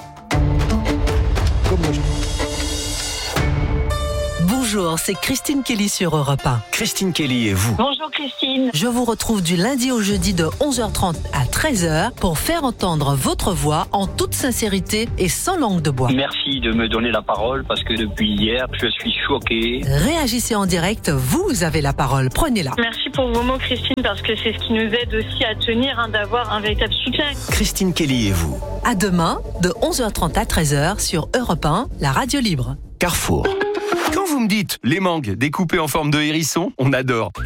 Bonjour, c'est Christine Kelly sur Europe un. Christine Kelly et vous. Bonjour Christine. Je vous retrouve du lundi au jeudi de onze heures trente à treize heures pour faire entendre votre voix en toute sincérité et sans langue de bois. Merci de me donner la parole parce que depuis hier, je suis choquée. Réagissez en direct, vous avez la parole, prenez-la. Merci pour vos mots Christine parce que c'est ce qui nous aide aussi à tenir, hein, d'avoir un véritable soutien. Christine Kelly et vous. À demain de onze heures trente à treize heures sur Europe un, la radio libre. Carrefour. Quand vous me dites les mangues découpées en forme de hérisson, on adore.